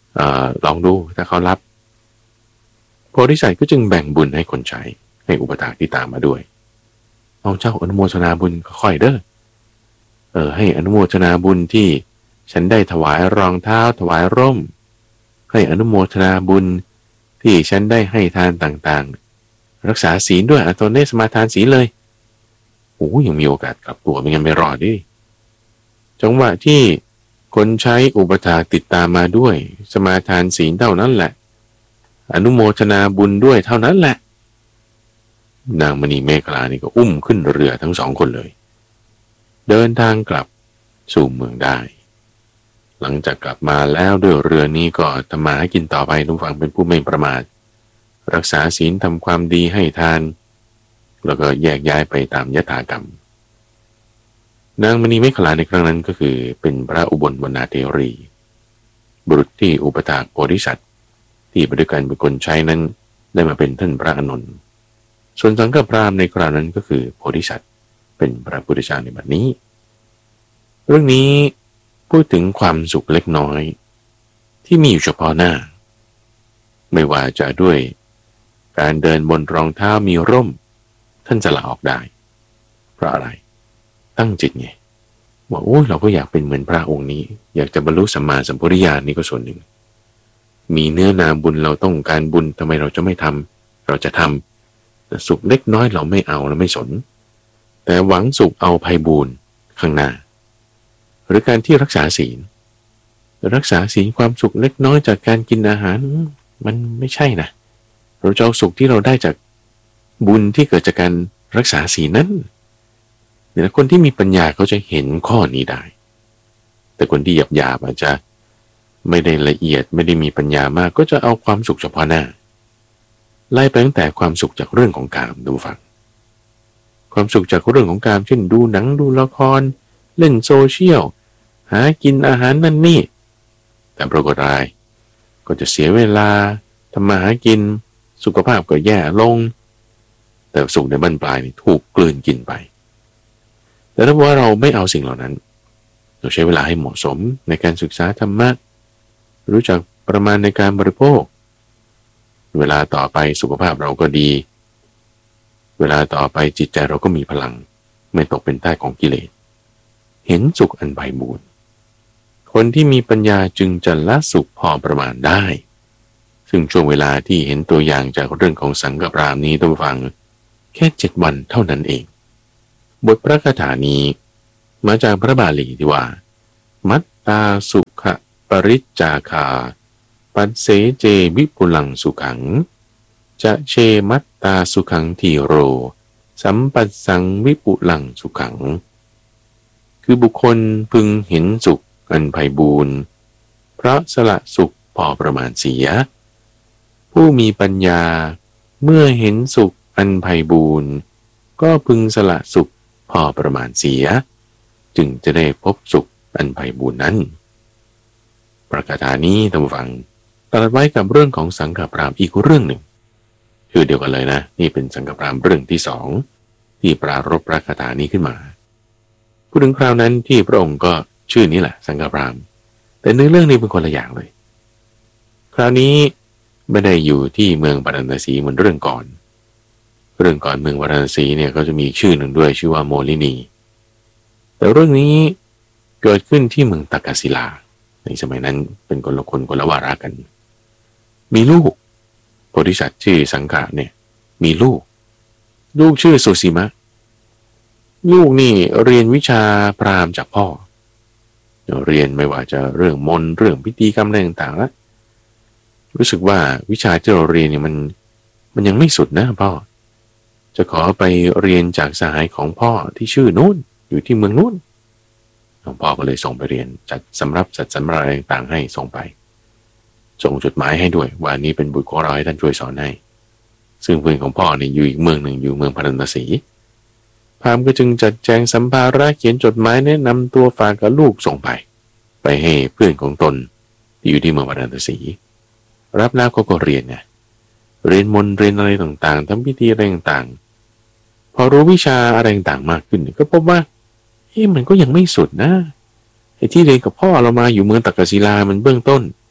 เอ่อลองดูถ้าเขารับโพธิสัตว์ก็จึงแบ่งบุญให้คนใช้ให้อุปถากที่ตามมาด้วยเอาเจ้าอนุโมทนาบุญค่อยเด้อเออให้อนุโมทนาบุญที่ฉันได้ถวายรองเท้าถวายร่มให้อนุโมทนาบุญที่ฉันได้ให้ทานต่างๆรักษาศีลด้วยอตนเนสมาทานศีลเลยโอ้ยังมีโอกาสกลับตัวไม่งั้นไม่รอดดิจังหวะที่คนใช้อุปถากติดตามมาด้วยสมาทานศีลเท่านั้นแหละอนุโมทนาบุญด้วยเท่านั้นแหละนางมณีเมขลานี่ก็อุ้มขึ้นเรือทั้งสองคนเลยเดินทางกลับสู่เมืองได้หลังจากกลับมาแล้วด้วยเรือนี้ก็ทำมาหากินต่อไปทุกฝั่งเป็นผู้ไม่ประมาทรักษาศีลทำความดีให้ทานแล้วก็แยกย้ายไปตามยถากรรมนางมณีเมขลาในครั้งนั้นก็คือเป็นพระอุบลวรรณเทรีบุรุษที่อุปถากโพธิสัตว์ที่บริการเป็นคนใช้นั้นได้มาเป็นท่านพระอานนท์ส่วนสังฆพราหมณ์ในคราวนั้นก็คือโพธิสัตว์เป็นพระพุทธเจ้าในบัดนี้เรื่องนี้พูดถึงความสุขเล็กน้อยที่มีอยู่เฉพาะหน้าไม่ว่าจะด้วยการเดินบนรองเท้ามีร่มท่านจะละออกได้เพราะอะไรตั้งจิตไงว่าโอ้เราก็อยากเป็นเหมือนพระองค์นี้อยากจะบรรลุสัมมาสัมพุทธญาณนี่ก็ส่วนหนึ่งมีเนื้อนาบุญเราต้องการบุญทำไมเราจะไม่ทำเราจะทำแต่สุขเล็กน้อยเราไม่เอาเราไม่สนแต่หวังสุขเอาภัยบูญข้างหน้าหรือการที่รักษาศีลรักษาศีลความสุขเล็กน้อยจากการกินอาหารมันไม่ใช่นะเราจะเอาสุขที่เราได้จากบุญที่เกิดจากการรักษาศีลนั้นเนี่ยคนที่มีปัญญาเขาจะเห็นข้อนี้ได้แต่คนที่หยาบๆอาจจะไม่ได้ละเอียดไม่ได้มีปัญญามากก็จะเอาความสุขเฉพาะหน้าไล่ไปตั้งแต่ความสุขจากเรื่องของกามดูฟังความสุขจากเรื่องของกามเช่นดูหนังดูละครเล่นโซเชียลหากินอาหารนั่นนี่แต่ปรากฏอะไรก็จะเสียเวลาทำมาหากินสุขภาพก็แย่ลงแต่สุขในบั้นปลายนี่ถูกกลืนกินไปแต่ถ้าว่าเราไม่เอาสิ่งเหล่านั้นเราใช้เวลาให้เหมาะสมในการศึกษาธรรมะรู้จักประมาณในการบริโภคเวลาต่อไปสุขภาพเราก็ดีเวลาต่อไปจิตใจเราก็มีพลังไม่ตกเป็นใต้ของกิเลสเห็นสุขอันไพบูลย์คนที่มีปัญญาจึงจะละสุขพอประมาณได้ซึ่งช่วงเวลาที่เห็นตัวอย่างจากเรื่องของสังฆพราหมณ์นี้ต้องฟังแค่เจ็ดวันเท่านั้นเองบทพระคาถานี้มาจากพระบาลีที่ว่ามัตตาสุขปริจจาคาปัสเสเจวิปุลังสุขังจะเชมัตตาสุขังทีโรสัมปัสสังวิปุลังสุขังคือบุคคลพึงเห็นสุขอันไพบูลย์เพราะสละสุขพอประมาณเสียผู้มีปัญญาเมื่อเห็นสุขอันไพบูลย์ก็พึงสละสุขพอประมาณเสียจึงจะได้พบสุขอันไพบูลย์นั้นประกาศนี้ท่านผู้ฟังตรัสไว้กับเรื่องของสังฆพราหมณ์อีกเรื่องหนึ่งคือเดียวกันเลยนะนี่เป็นสังฆพราหมณ์เรื่องที่สองที่ปรารภประกาศนี้ขึ้นมาพูดถึงคราวนั้นที่พระองค์ก็ชื่อนี้แหละสังฆพราหมณ์แต่ในเรื่องนี้เป็นคนละอย่างเลยคราวนี้ไม่ได้อยู่ที่เมืองปาราณสีเหมือนเรื่องก่อนเรื่องก่อนเมืองปาราณสีเนี่ยก็จะมีชื่อหนึ่งด้วยชื่อว่าโมลินีแต่เรื่องนี้เกิดขึ้นที่เมืองตักกศิลาในสมัยนั้นเป็นคนละคนคนละวาระกันมีลูกโพธิสัตว์ชื่อสังฆะเนี่ยมีลูกลูกชื่อสุสีมะลูกนี่เรียนวิชาพราหมณ์จากพ่อเรียนไม่ว่าจะเรื่องมนต์เรื่องพิธีกรรมอะไรต่างๆแล้วรู้สึกว่าวิชาที่เราเรียนเนี่ยมันมันยังไม่สุดนะพ่อจะขอไปเรียนจากสหายของพ่อที่ชื่อนู้นอยู่ที่เมืองนู้นหลวงพ่อก็เลยส่งไปเรียนจัดสำรับจัดสำรับอะไรต่างๆให้ส่งไปส่งจดหมายให้ด้วยว่านี้เป็นบุตรของเราให้ท่านช่วยสอนให้ซึ่งเพื่อนของพ่อเนี่ยอยู่อีกเมืองหนึ่งอยู่เมืองพาราณสีพราหมณ์ก็จึงจัดแจงสัมภาระเขียนจดหมายแนะนำตัวฝากกับลูกส่งไปไปให้เพื่อนของตนที่อยู่ที่เมืองพาราณสีรับแล้วเขาก็เรียนไงเรียนมนต์เรียนอะไรต่างๆทำพิธีอะไรต่างๆพอรู้วิชาอะไรต่างๆมากขึ้นก็พบว่าเฮ้ยมันก็ยังไม่สุดนะไอ้ที่เรียนกับพ่อเรามาอยู่เมืองตักกศิลามันเบื้องต้น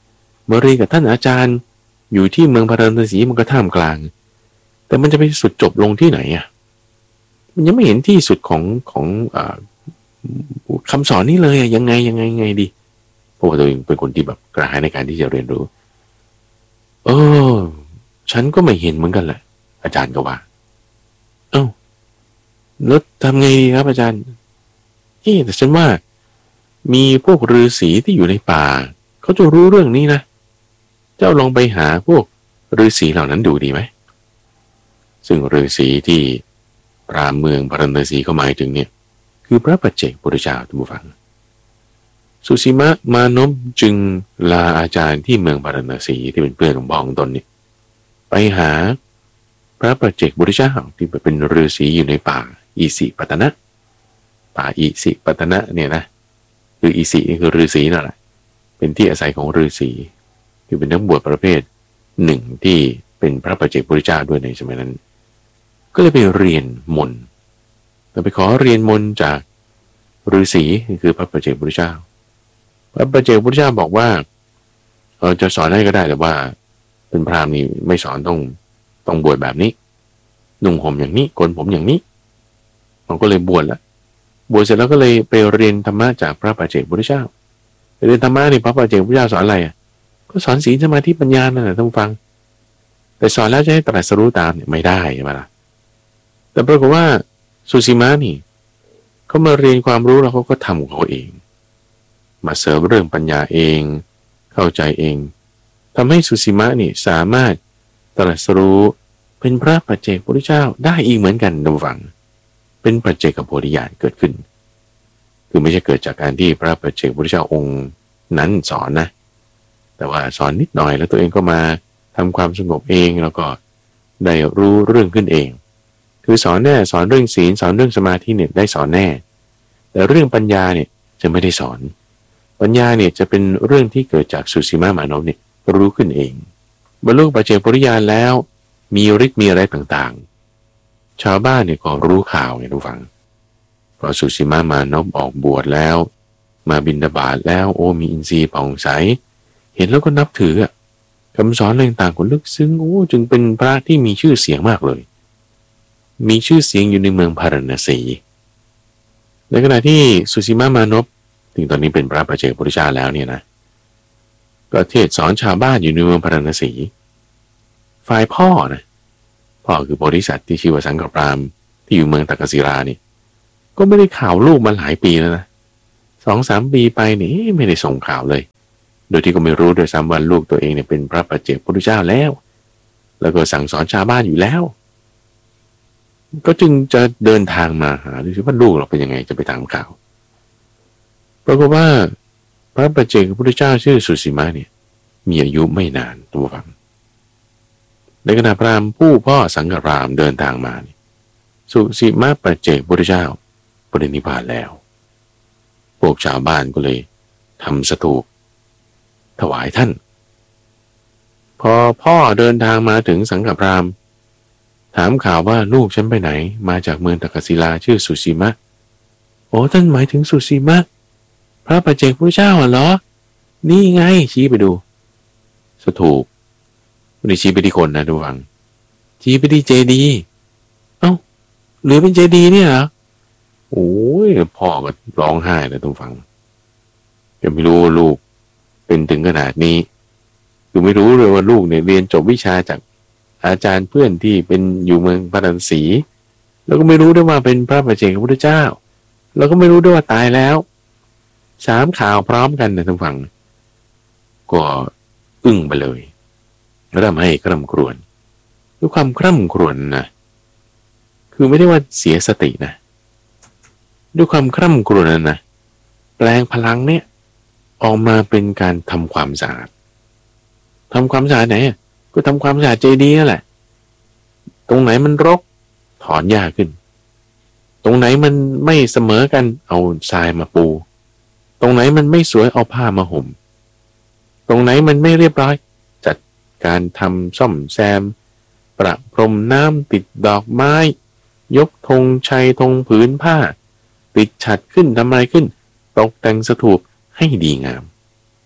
มาเรียนกับท่านอาจารย์อยู่ที่เมืองพาราณสีมันก็ท่ามกลางแต่มันจะไปสุดจบลงที่ไหนอ่ะมันยังไม่เห็นที่สุดของของอ่าคำสอนนี้เลยอะยังไงยังไงยังไงดีเพราะว่าตัวเองเป็นคนที่แบบกระหายในการที่จะเรียนรู้เออฉันก็ไม่เห็นเหมือนกันแหละอาจารย์ก็ว่าเอ้าแล้วทำไงดีครับอาจารย์เอ๊ะแต่ฉันว่ามีพวกฤาษีที่อยู่ในป่าเขาจะรู้เรื่องนี้นะเจ้าลองไปหาพวกฤาษีเหล่านั้นดูดีไหมซึ่งฤาษีที่พราหมณ์เมืองพาราณสีเขาหมายถึงเนี่ยคือพระปัจเจกพุทธเจ้าท่านผู้ฟังสุสีมะมานพจึงลาอาจารย์ที่เมืองพาราณสีที่เป็นเพื่อนของพ่อของตนเนี่ยไปหาพระปัจเจกพุทธเจ้าที่เป็นฤาษีอยู่ในป่าอิสิปตนะป่าอิสิปตนะเนี่ยนะคืออิสิคือฤาษีนั่นแหละเป็นที่อาศัยของฤาษีที่เป็นนักบวชประเภทหนึ่งที่เป็นพระปัจเจกพุทธเจ้าด้วยในสมัยนั้นก็เลยไปเรียนมนต์แต่ไปขอเรียนมนต์จากฤาษีคือพระปัจเจกพุทธเจ้าพระปัจเจกพุทธเจ้าบอกว่าเออจะสอนได้ก็ได้แต่ว่าเป็นพราหมณ์นี่ไม่สอนต้องต้องบวชแบบนี้นุ่งห่มอย่างนี้โกนผมอย่างนี้มันก็เลยบวชแล้วบวชเสร็จแล้วก็เลยไปเรียนธรรมะจากพระปัจเจกพุทธเจ้าเรียนธรรมะนี่พระปัจเจกพุทธเจ้าสอนอะไรอ่ะก็สอนศีลสมาธิปัญญานั่นแหละท่านฟังแต่สอนแล้วจะให้ตรัสรู้ตามเนี่ยไม่ได้ใช่ไหมล่ะแต่ปรากฏว่าสุสีมานี่เขามาเรียนความรู้แล้วเขาก็ทำของเขาเองมาเสริมเรื่องปัญญาเองเข้าใจเองทำให้สุสีมานี่สามารถตรัสรู้เป็นพระปัจเจกพุทธเจ้าได้อีกเหมือนกันท่านฟังเป็นปัจเจกโพธิญาณเกิดขึ้นคือไม่ใช่เกิดจากการที่พระปัจเจกพุทธเจ้าองค์นั้นสอนนะแต่ว่าสอนนิดหน่อยแล้วตัวเองก็มาทำความสงบเองแล้วก็ได้รู้เรื่องขึ้นเองคือสอนแน่สอนเรื่องศีลสอนเรื่องสมาธิเนี่ยได้สอนแน่แต่เรื่องปัญญาเนี่ยจะไม่ได้สอนปัญญาเนี่ยจะเป็นเรื่องที่เกิดจากสุสีมามานพเนี่ยรู้ขึ้นเองบรรลุปัจเจกโพธิญาณแล้วมีฤทธิ์มีอะไรต่างๆชาวบ้านเนี่ยก็รู้ข่าวไงทุกฝังพอสุสีมามานพออกบวชแล้วมาบิณฑบาตแล้วโอ้มีอินทรีย์ผ่องใสเห็นแล้วก็นับถือคำสอนอะไรต่างๆก็ลึกซึ้งโอ้จึงเป็นพระที่มีชื่อเสียงมากเลยมีชื่อเสียงอยู่ในเมืองพาราณสีในขณะที่สุสีมามานพถึงตอนนี้เป็นพระปัจเจกพุทธเจ้าแล้วเนี่ยนะก็เทศสอนชาวบ้านอยู่ในเมืองพาราณสีฝ่ายพ่อนะพ่อคือโพธิสัตว์ที่ชื่อว่าสังฆปรามที่อยู่เมืองตักกศิรานี่ก็ไม่ได้ข่าวลูกมาหลายปีแล้วนะสองสามปีไปนี่ไม่ได้ส่งข่าวเลยโดยที่ก็ไม่รู้โดยซ้ำว่าลูกตัวเองเนี่ยเป็นพระปัจเจกพุทธเจ้าแล้วแล้วก็สั่งสอนชาวบ้านอยู่แล้วก็จึงจะเดินทางมาหาดูสิว่าลูกเราเป็นยังไงจะไปถามข่าวปรากฏว่าพระปัจเจกพุทธเจ้าชื่อสุสีมาเนี่ยมีอายุไม่นานตัวฟังในขณะพราหมณ์ผู้พ่อสังฆรามเดินทางมาสุสีมาปัจเจกพุทธเจ้าปรินิพพานแล้วพวกชาวบ้านก็เลยทำสถูปถวายท่านพอพ่อเดินทางมาถึงสังฆพราหมณ์ถามข่าวว่าลูกฉันไปไหนมาจากเมืองตักกศิลาชื่อสุสีมะโอ้ท่านหมายถึงสุสีมะพระปัจเจกพุทธเจ้าเหรอนี่ไงชี้ไปดูสถูปไม่ได้ชี้ไปที่คนนะดูฟังชี้ไปที่เจดีย์เอ้าเหลือเป็นเจดีย์เนี่ยเหรอโอ้ยพ่อก็ร้องไห้เลยทุกฟังยังไม่รู้ลูกเป็นถึงขนาดนี้คือไม่รู้เลยว่าลูกเนี่ยเรียนจบวิชาจากอาจารย์เพื่อนที่เป็นอยู่เมืองพาราณสีแล้วก็ไม่รู้ด้วยว่าเป็นพระปัจเจกพุทธเจ้าแล้วก็ไม่รู้ด้วยว่าตายแล้วสามข่าวพร้อมกันนะทุกฝั่งก็อึ้งไปเลยเริ่มให้คร่ำครวญด้วยความคร่ำครวญนะคือไม่ได้ว่าเสียสตินะด้วยความคร่ำครวญนะนะแปลงพลังเนี่ยออกมาเป็นการทำความสะอาดทำความสะอาดไหนก็ทำความสะอาดเจดีย์นั่นแหละตรงไหนมันรกถอนหญ้าขึ้นตรงไหนมันไม่เสมอกันเอาทรายมาปูตรงไหนมันไม่สวยเอาผ้ามาห่มตรงไหนมันไม่เรียบร้อยจัดการทำซ่อมแซมประพรมน้ำติดดอกไม้ยกธงชัยธงผืนผ้าติดฉัตรขึ้นทำอะไรขึ้นตกแต่งสถูปให้ดีงาม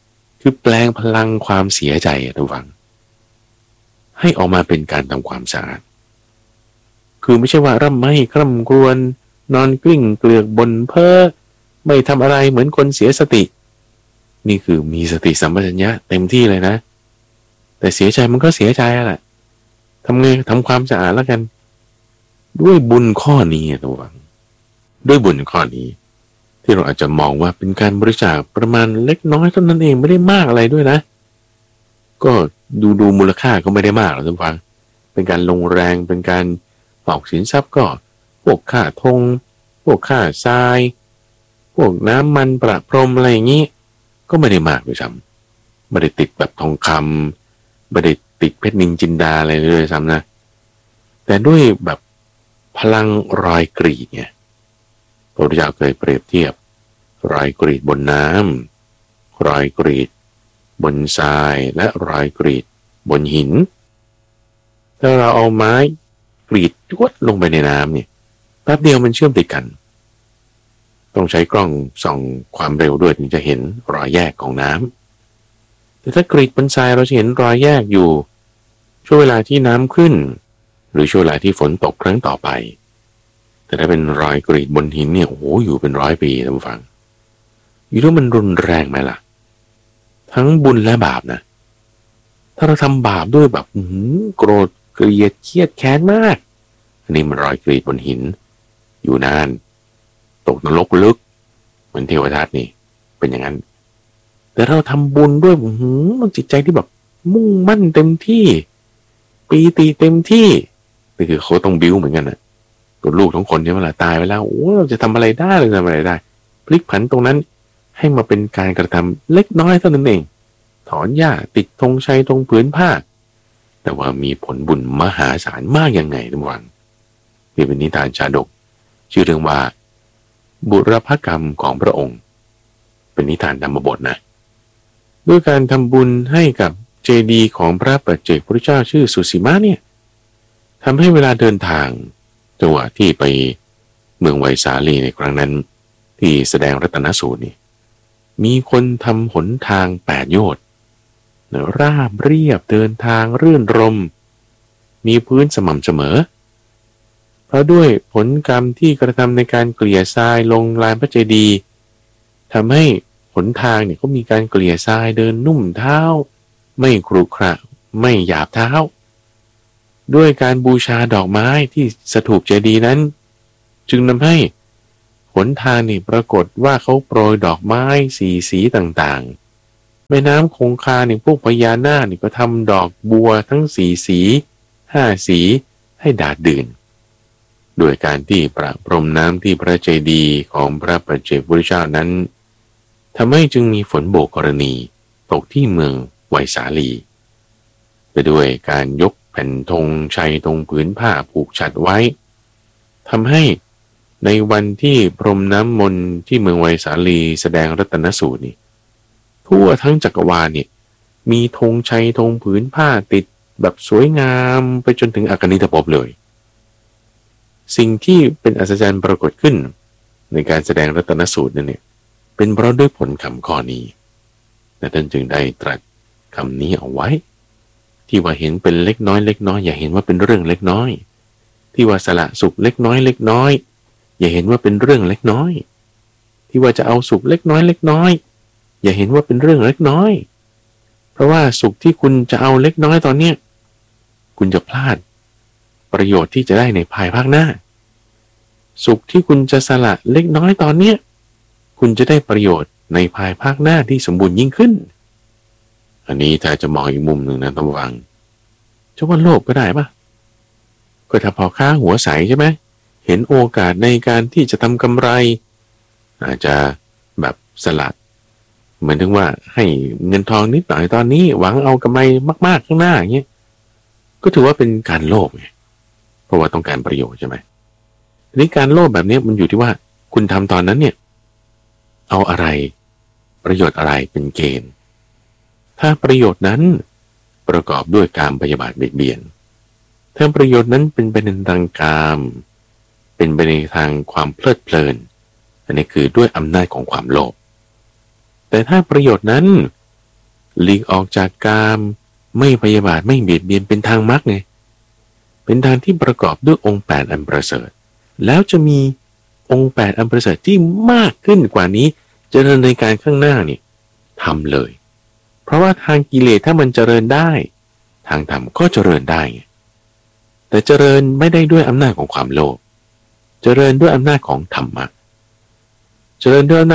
คือแปลงพลังความเสียใจอะทุกฝังให้ออกมาเป็นการทำความสะอาดคือไม่ใช่ว่าร่ำไห้คร่ำครวญนอนกลิ้งเกลือกบนเพ้อไม่ทำอะไรเหมือนคนเสียสตินี่คือมีสติสัมปชัญญะเต็มที่เลยนะแต่เสียใจมันก็เสียใจแหละทำไงทำความสะอาดแล้วกันด้วยบุญข้อนี้ทุกฝังด้วยบุญข้อนี้ที่เราอาจจะมองว่าเป็นการบริจาคประมาณเล็กน้อยเท่านั้นเองไม่ได้มากอะไรด้วยนะก็ดูดูมูลค่าก็ไม่ได้มากหรอกทุกฝังเป็นการลงแรงเป็นการออกสินทรัพย์ก็พวกค่าธงพวกค่าทรายพวกน้ำมันประพรมอะไรอย่างนี้ก็ไม่ได้มากด้วยซ้ำไม่ได้ติดแบบทองคำไม่ได้ติดเพชรนินจินดาอะไรเลยซ้ำนะแต่ด้วยแบบพลังรอยกรีดเนี่ยพระพุทธเจ้าเคยเปรียบเทียบรอยกรีดบนน้ำรอยกรีดบนทรายและรอยกรีดบนหินถ้าเราเอาไม้กรีดจวดลงไปในน้ำเนี่ยแป๊บเดียวมันเชื่อมติดกันต้องใช้กล้องส่องความเร็วด้วยถึงจะเห็นรอยแยกของน้ำแต่ถ้ากรีดบนทรายเราจะเห็นรอยแยกอยู่ช่วงเวลาที่น้ำขึ้นหรือช่วงเวลาที่ฝนตกครั้งต่อไปแต่ถ้าเป็นรอยกรีดบนหินเนี่ยโอ้โหอยู่เป็นร้อยปีท่านผู้ฟังอยู่ด้วยมันรุนแรงไหมล่ะทั้งบุญและบาปนะถ้าเราทำบาปด้วยแบบโกรธเกลียดเครียดแค้นมากอันนี้มันรอยกรีดบนหินอยู่นานตกนรกลึกเหมือนเทวทัตนี่เป็นอย่างนั้นแต่เราทำบุญด้วยมันจิตใจที่แบบมุ่งมั่นเต็มที่ปีติเต็มที่นี่คือเขาต้องบิ้วเหมือนกันนะตัวลูกทั้งคนใช่ไหมล่ะตายไปแล้วโอ้เราจะทำอะไรได้เราจะทำอะไรได้พลิกผันตรงนั้นให้มาเป็นการกระทำเล็กน้อยเท่านั้นเองถอนหญ้าติดธงชัยตรงผืนผ้าแต่ว่ามีผลบุญมหาศาลมากยังไงทุกวันนี่เป็นนิทานชาดกชื่อเรื่องว่าบุรพกรรมของพระองค์เป็นนิทานธรรมบทนะด้วยการทำบุญให้กับเจดีย์ของพระปัจเจกพุทธเจ้าชื่อสุสีมาเนี่ยทำให้เวลาเดินทางจังหวะที่ไปเมืองไวสาลีในครั้งนั้นที่แสดงรัตนสูตรนี่มีคนทำหนทางแปดโยชน์ราบเรียบเดินทางรื่นรมมีพื้นสม่ำเสมอเพราะด้วยผลกรรมที่กระทำในการเกลี่ยทรายลงลานพระเจดีย์ทำให้หนทางเนี่ยก็มีการเกลี่ยทรายเดินนุ่มเท้าไม่ครุขระไม่หยาบเท้าด้วยการบูชาดอกไม้ที่สถูปเจดีย์นั้นจึงทำให้หนทางนี่ปรากฏว่าเขาโปรยดอกไม้สีสีต่างๆแม่น้ำคงคาเนี่ยพวกพญานาคนี่ก็ทำดอกบัวทั้งสีสีห้าสีให้ดาดดื่นโดยการที่ประพรมน้ำที่พระเจดีย์ของพระปัจเจกพุทธเจ้านั้นทำให้จึงมีฝนโบกกรณีตกที่เมืองไวสาลีไปด้วยการยกแผ่นธงชัยตรงผืนผ้าผูกฉัดไว้ทำให้ในวันที่พรมน้ำมนต์ที่เมืองไวสาลีแสดงรัตนสูตรนี่ทั่วทั้งจักรวาลเนี่ยมีธงชัยธงผืนผ้าติดแบบสวยงามไปจนถึงอากนิตภพเลยสิ่งที่เป็นอัศจรรย์ปรากฏขึ้นในการแสดงรัตนสูตรนั่นเนี่ยเป็นเพราะด้วยผลคำข้อนี้และท่านจึงได้ตรัสคำนี้เอาไว้ที่ว่าเห็นเป็นเล็กน้อยเล็กน้อยอย่าเห็นว่าเป็นเรื่องเล็กน้อยที่ว่าสละสุขเล็กน้อยเล็กน้อยอย่าเห็นว่าเป็นเรื่องเล็กน้อยที่ว่าจะเอาสุขเล็กน้อยเล็กน้อยอย่าเห็นว่าเป็นเรื่องเล็กน้อยเพราะว่าสุขที่คุณจะเอาเล็กน้อยตอนเนี้ยคุณจะพลาดประโยชน์ที่จะได้ในภายภาคหน้าสุขที่คุณจะสละเล็กน้อยตอนเนี้ยคุณจะได้ประโยชน์ในภายภาคหน้าที่สมบูรณ์ยิ่งขึ้นอันนี้ถ้าจะมองอีกมุมหนึ่งนะต้องฟังจะว่าโลภก็ได้ปะก็ถ้าพอค้าหัวใสใช่ไหมเห็นโอกาสในการที่จะทำกำไรอาจจะแบบสลัดเหมือนถึงว่าให้เงินทองนิดหน่อยตอนนี้หวังเอากำไรมากๆข้างหน้าอย่างเงี้ยก็ถือว่าเป็นการโลภไงเพราะว่าต้องการประโยชน์ใช่ไหมทีนี้การโลภแบบนี้มันอยู่ที่ว่าคุณทำตอนนั้นเนี่ยเอาอะไรประโยชน์อะไรเป็นเกณฑ์ถ้าประโยชน์นั้นประกอบด้วยการพยาบาทเบียดเบียนถ้าประโยชน์นั้นเป็นไปในทางกามเป็นไปในทางความเพลิดเพลินอันนี้คือด้วยอำนาจของความโลภแต่ถ้าประโยชน์นั้นหลีกออกจากกามไม่พยาบาทไม่เบียดเบียนเป็นทางมรรคไงเป็นทางที่ประกอบด้วยองค์แปดอันประเสริฐแล้วจะมีองค์แปดอันประเสริฐที่มากขึ้นกว่านี้เจริญในการข้างหน้านี่ทำเลยเพราะว่าทางกิเลสถ้ามันเจริญได้ทางธรรมก็เจริญได้แต่เจริญไม่ได้ด้วยอำนาจของความโลภเจริญด้วยอำนาจของธรรมะเจริญด้วยอำนาจ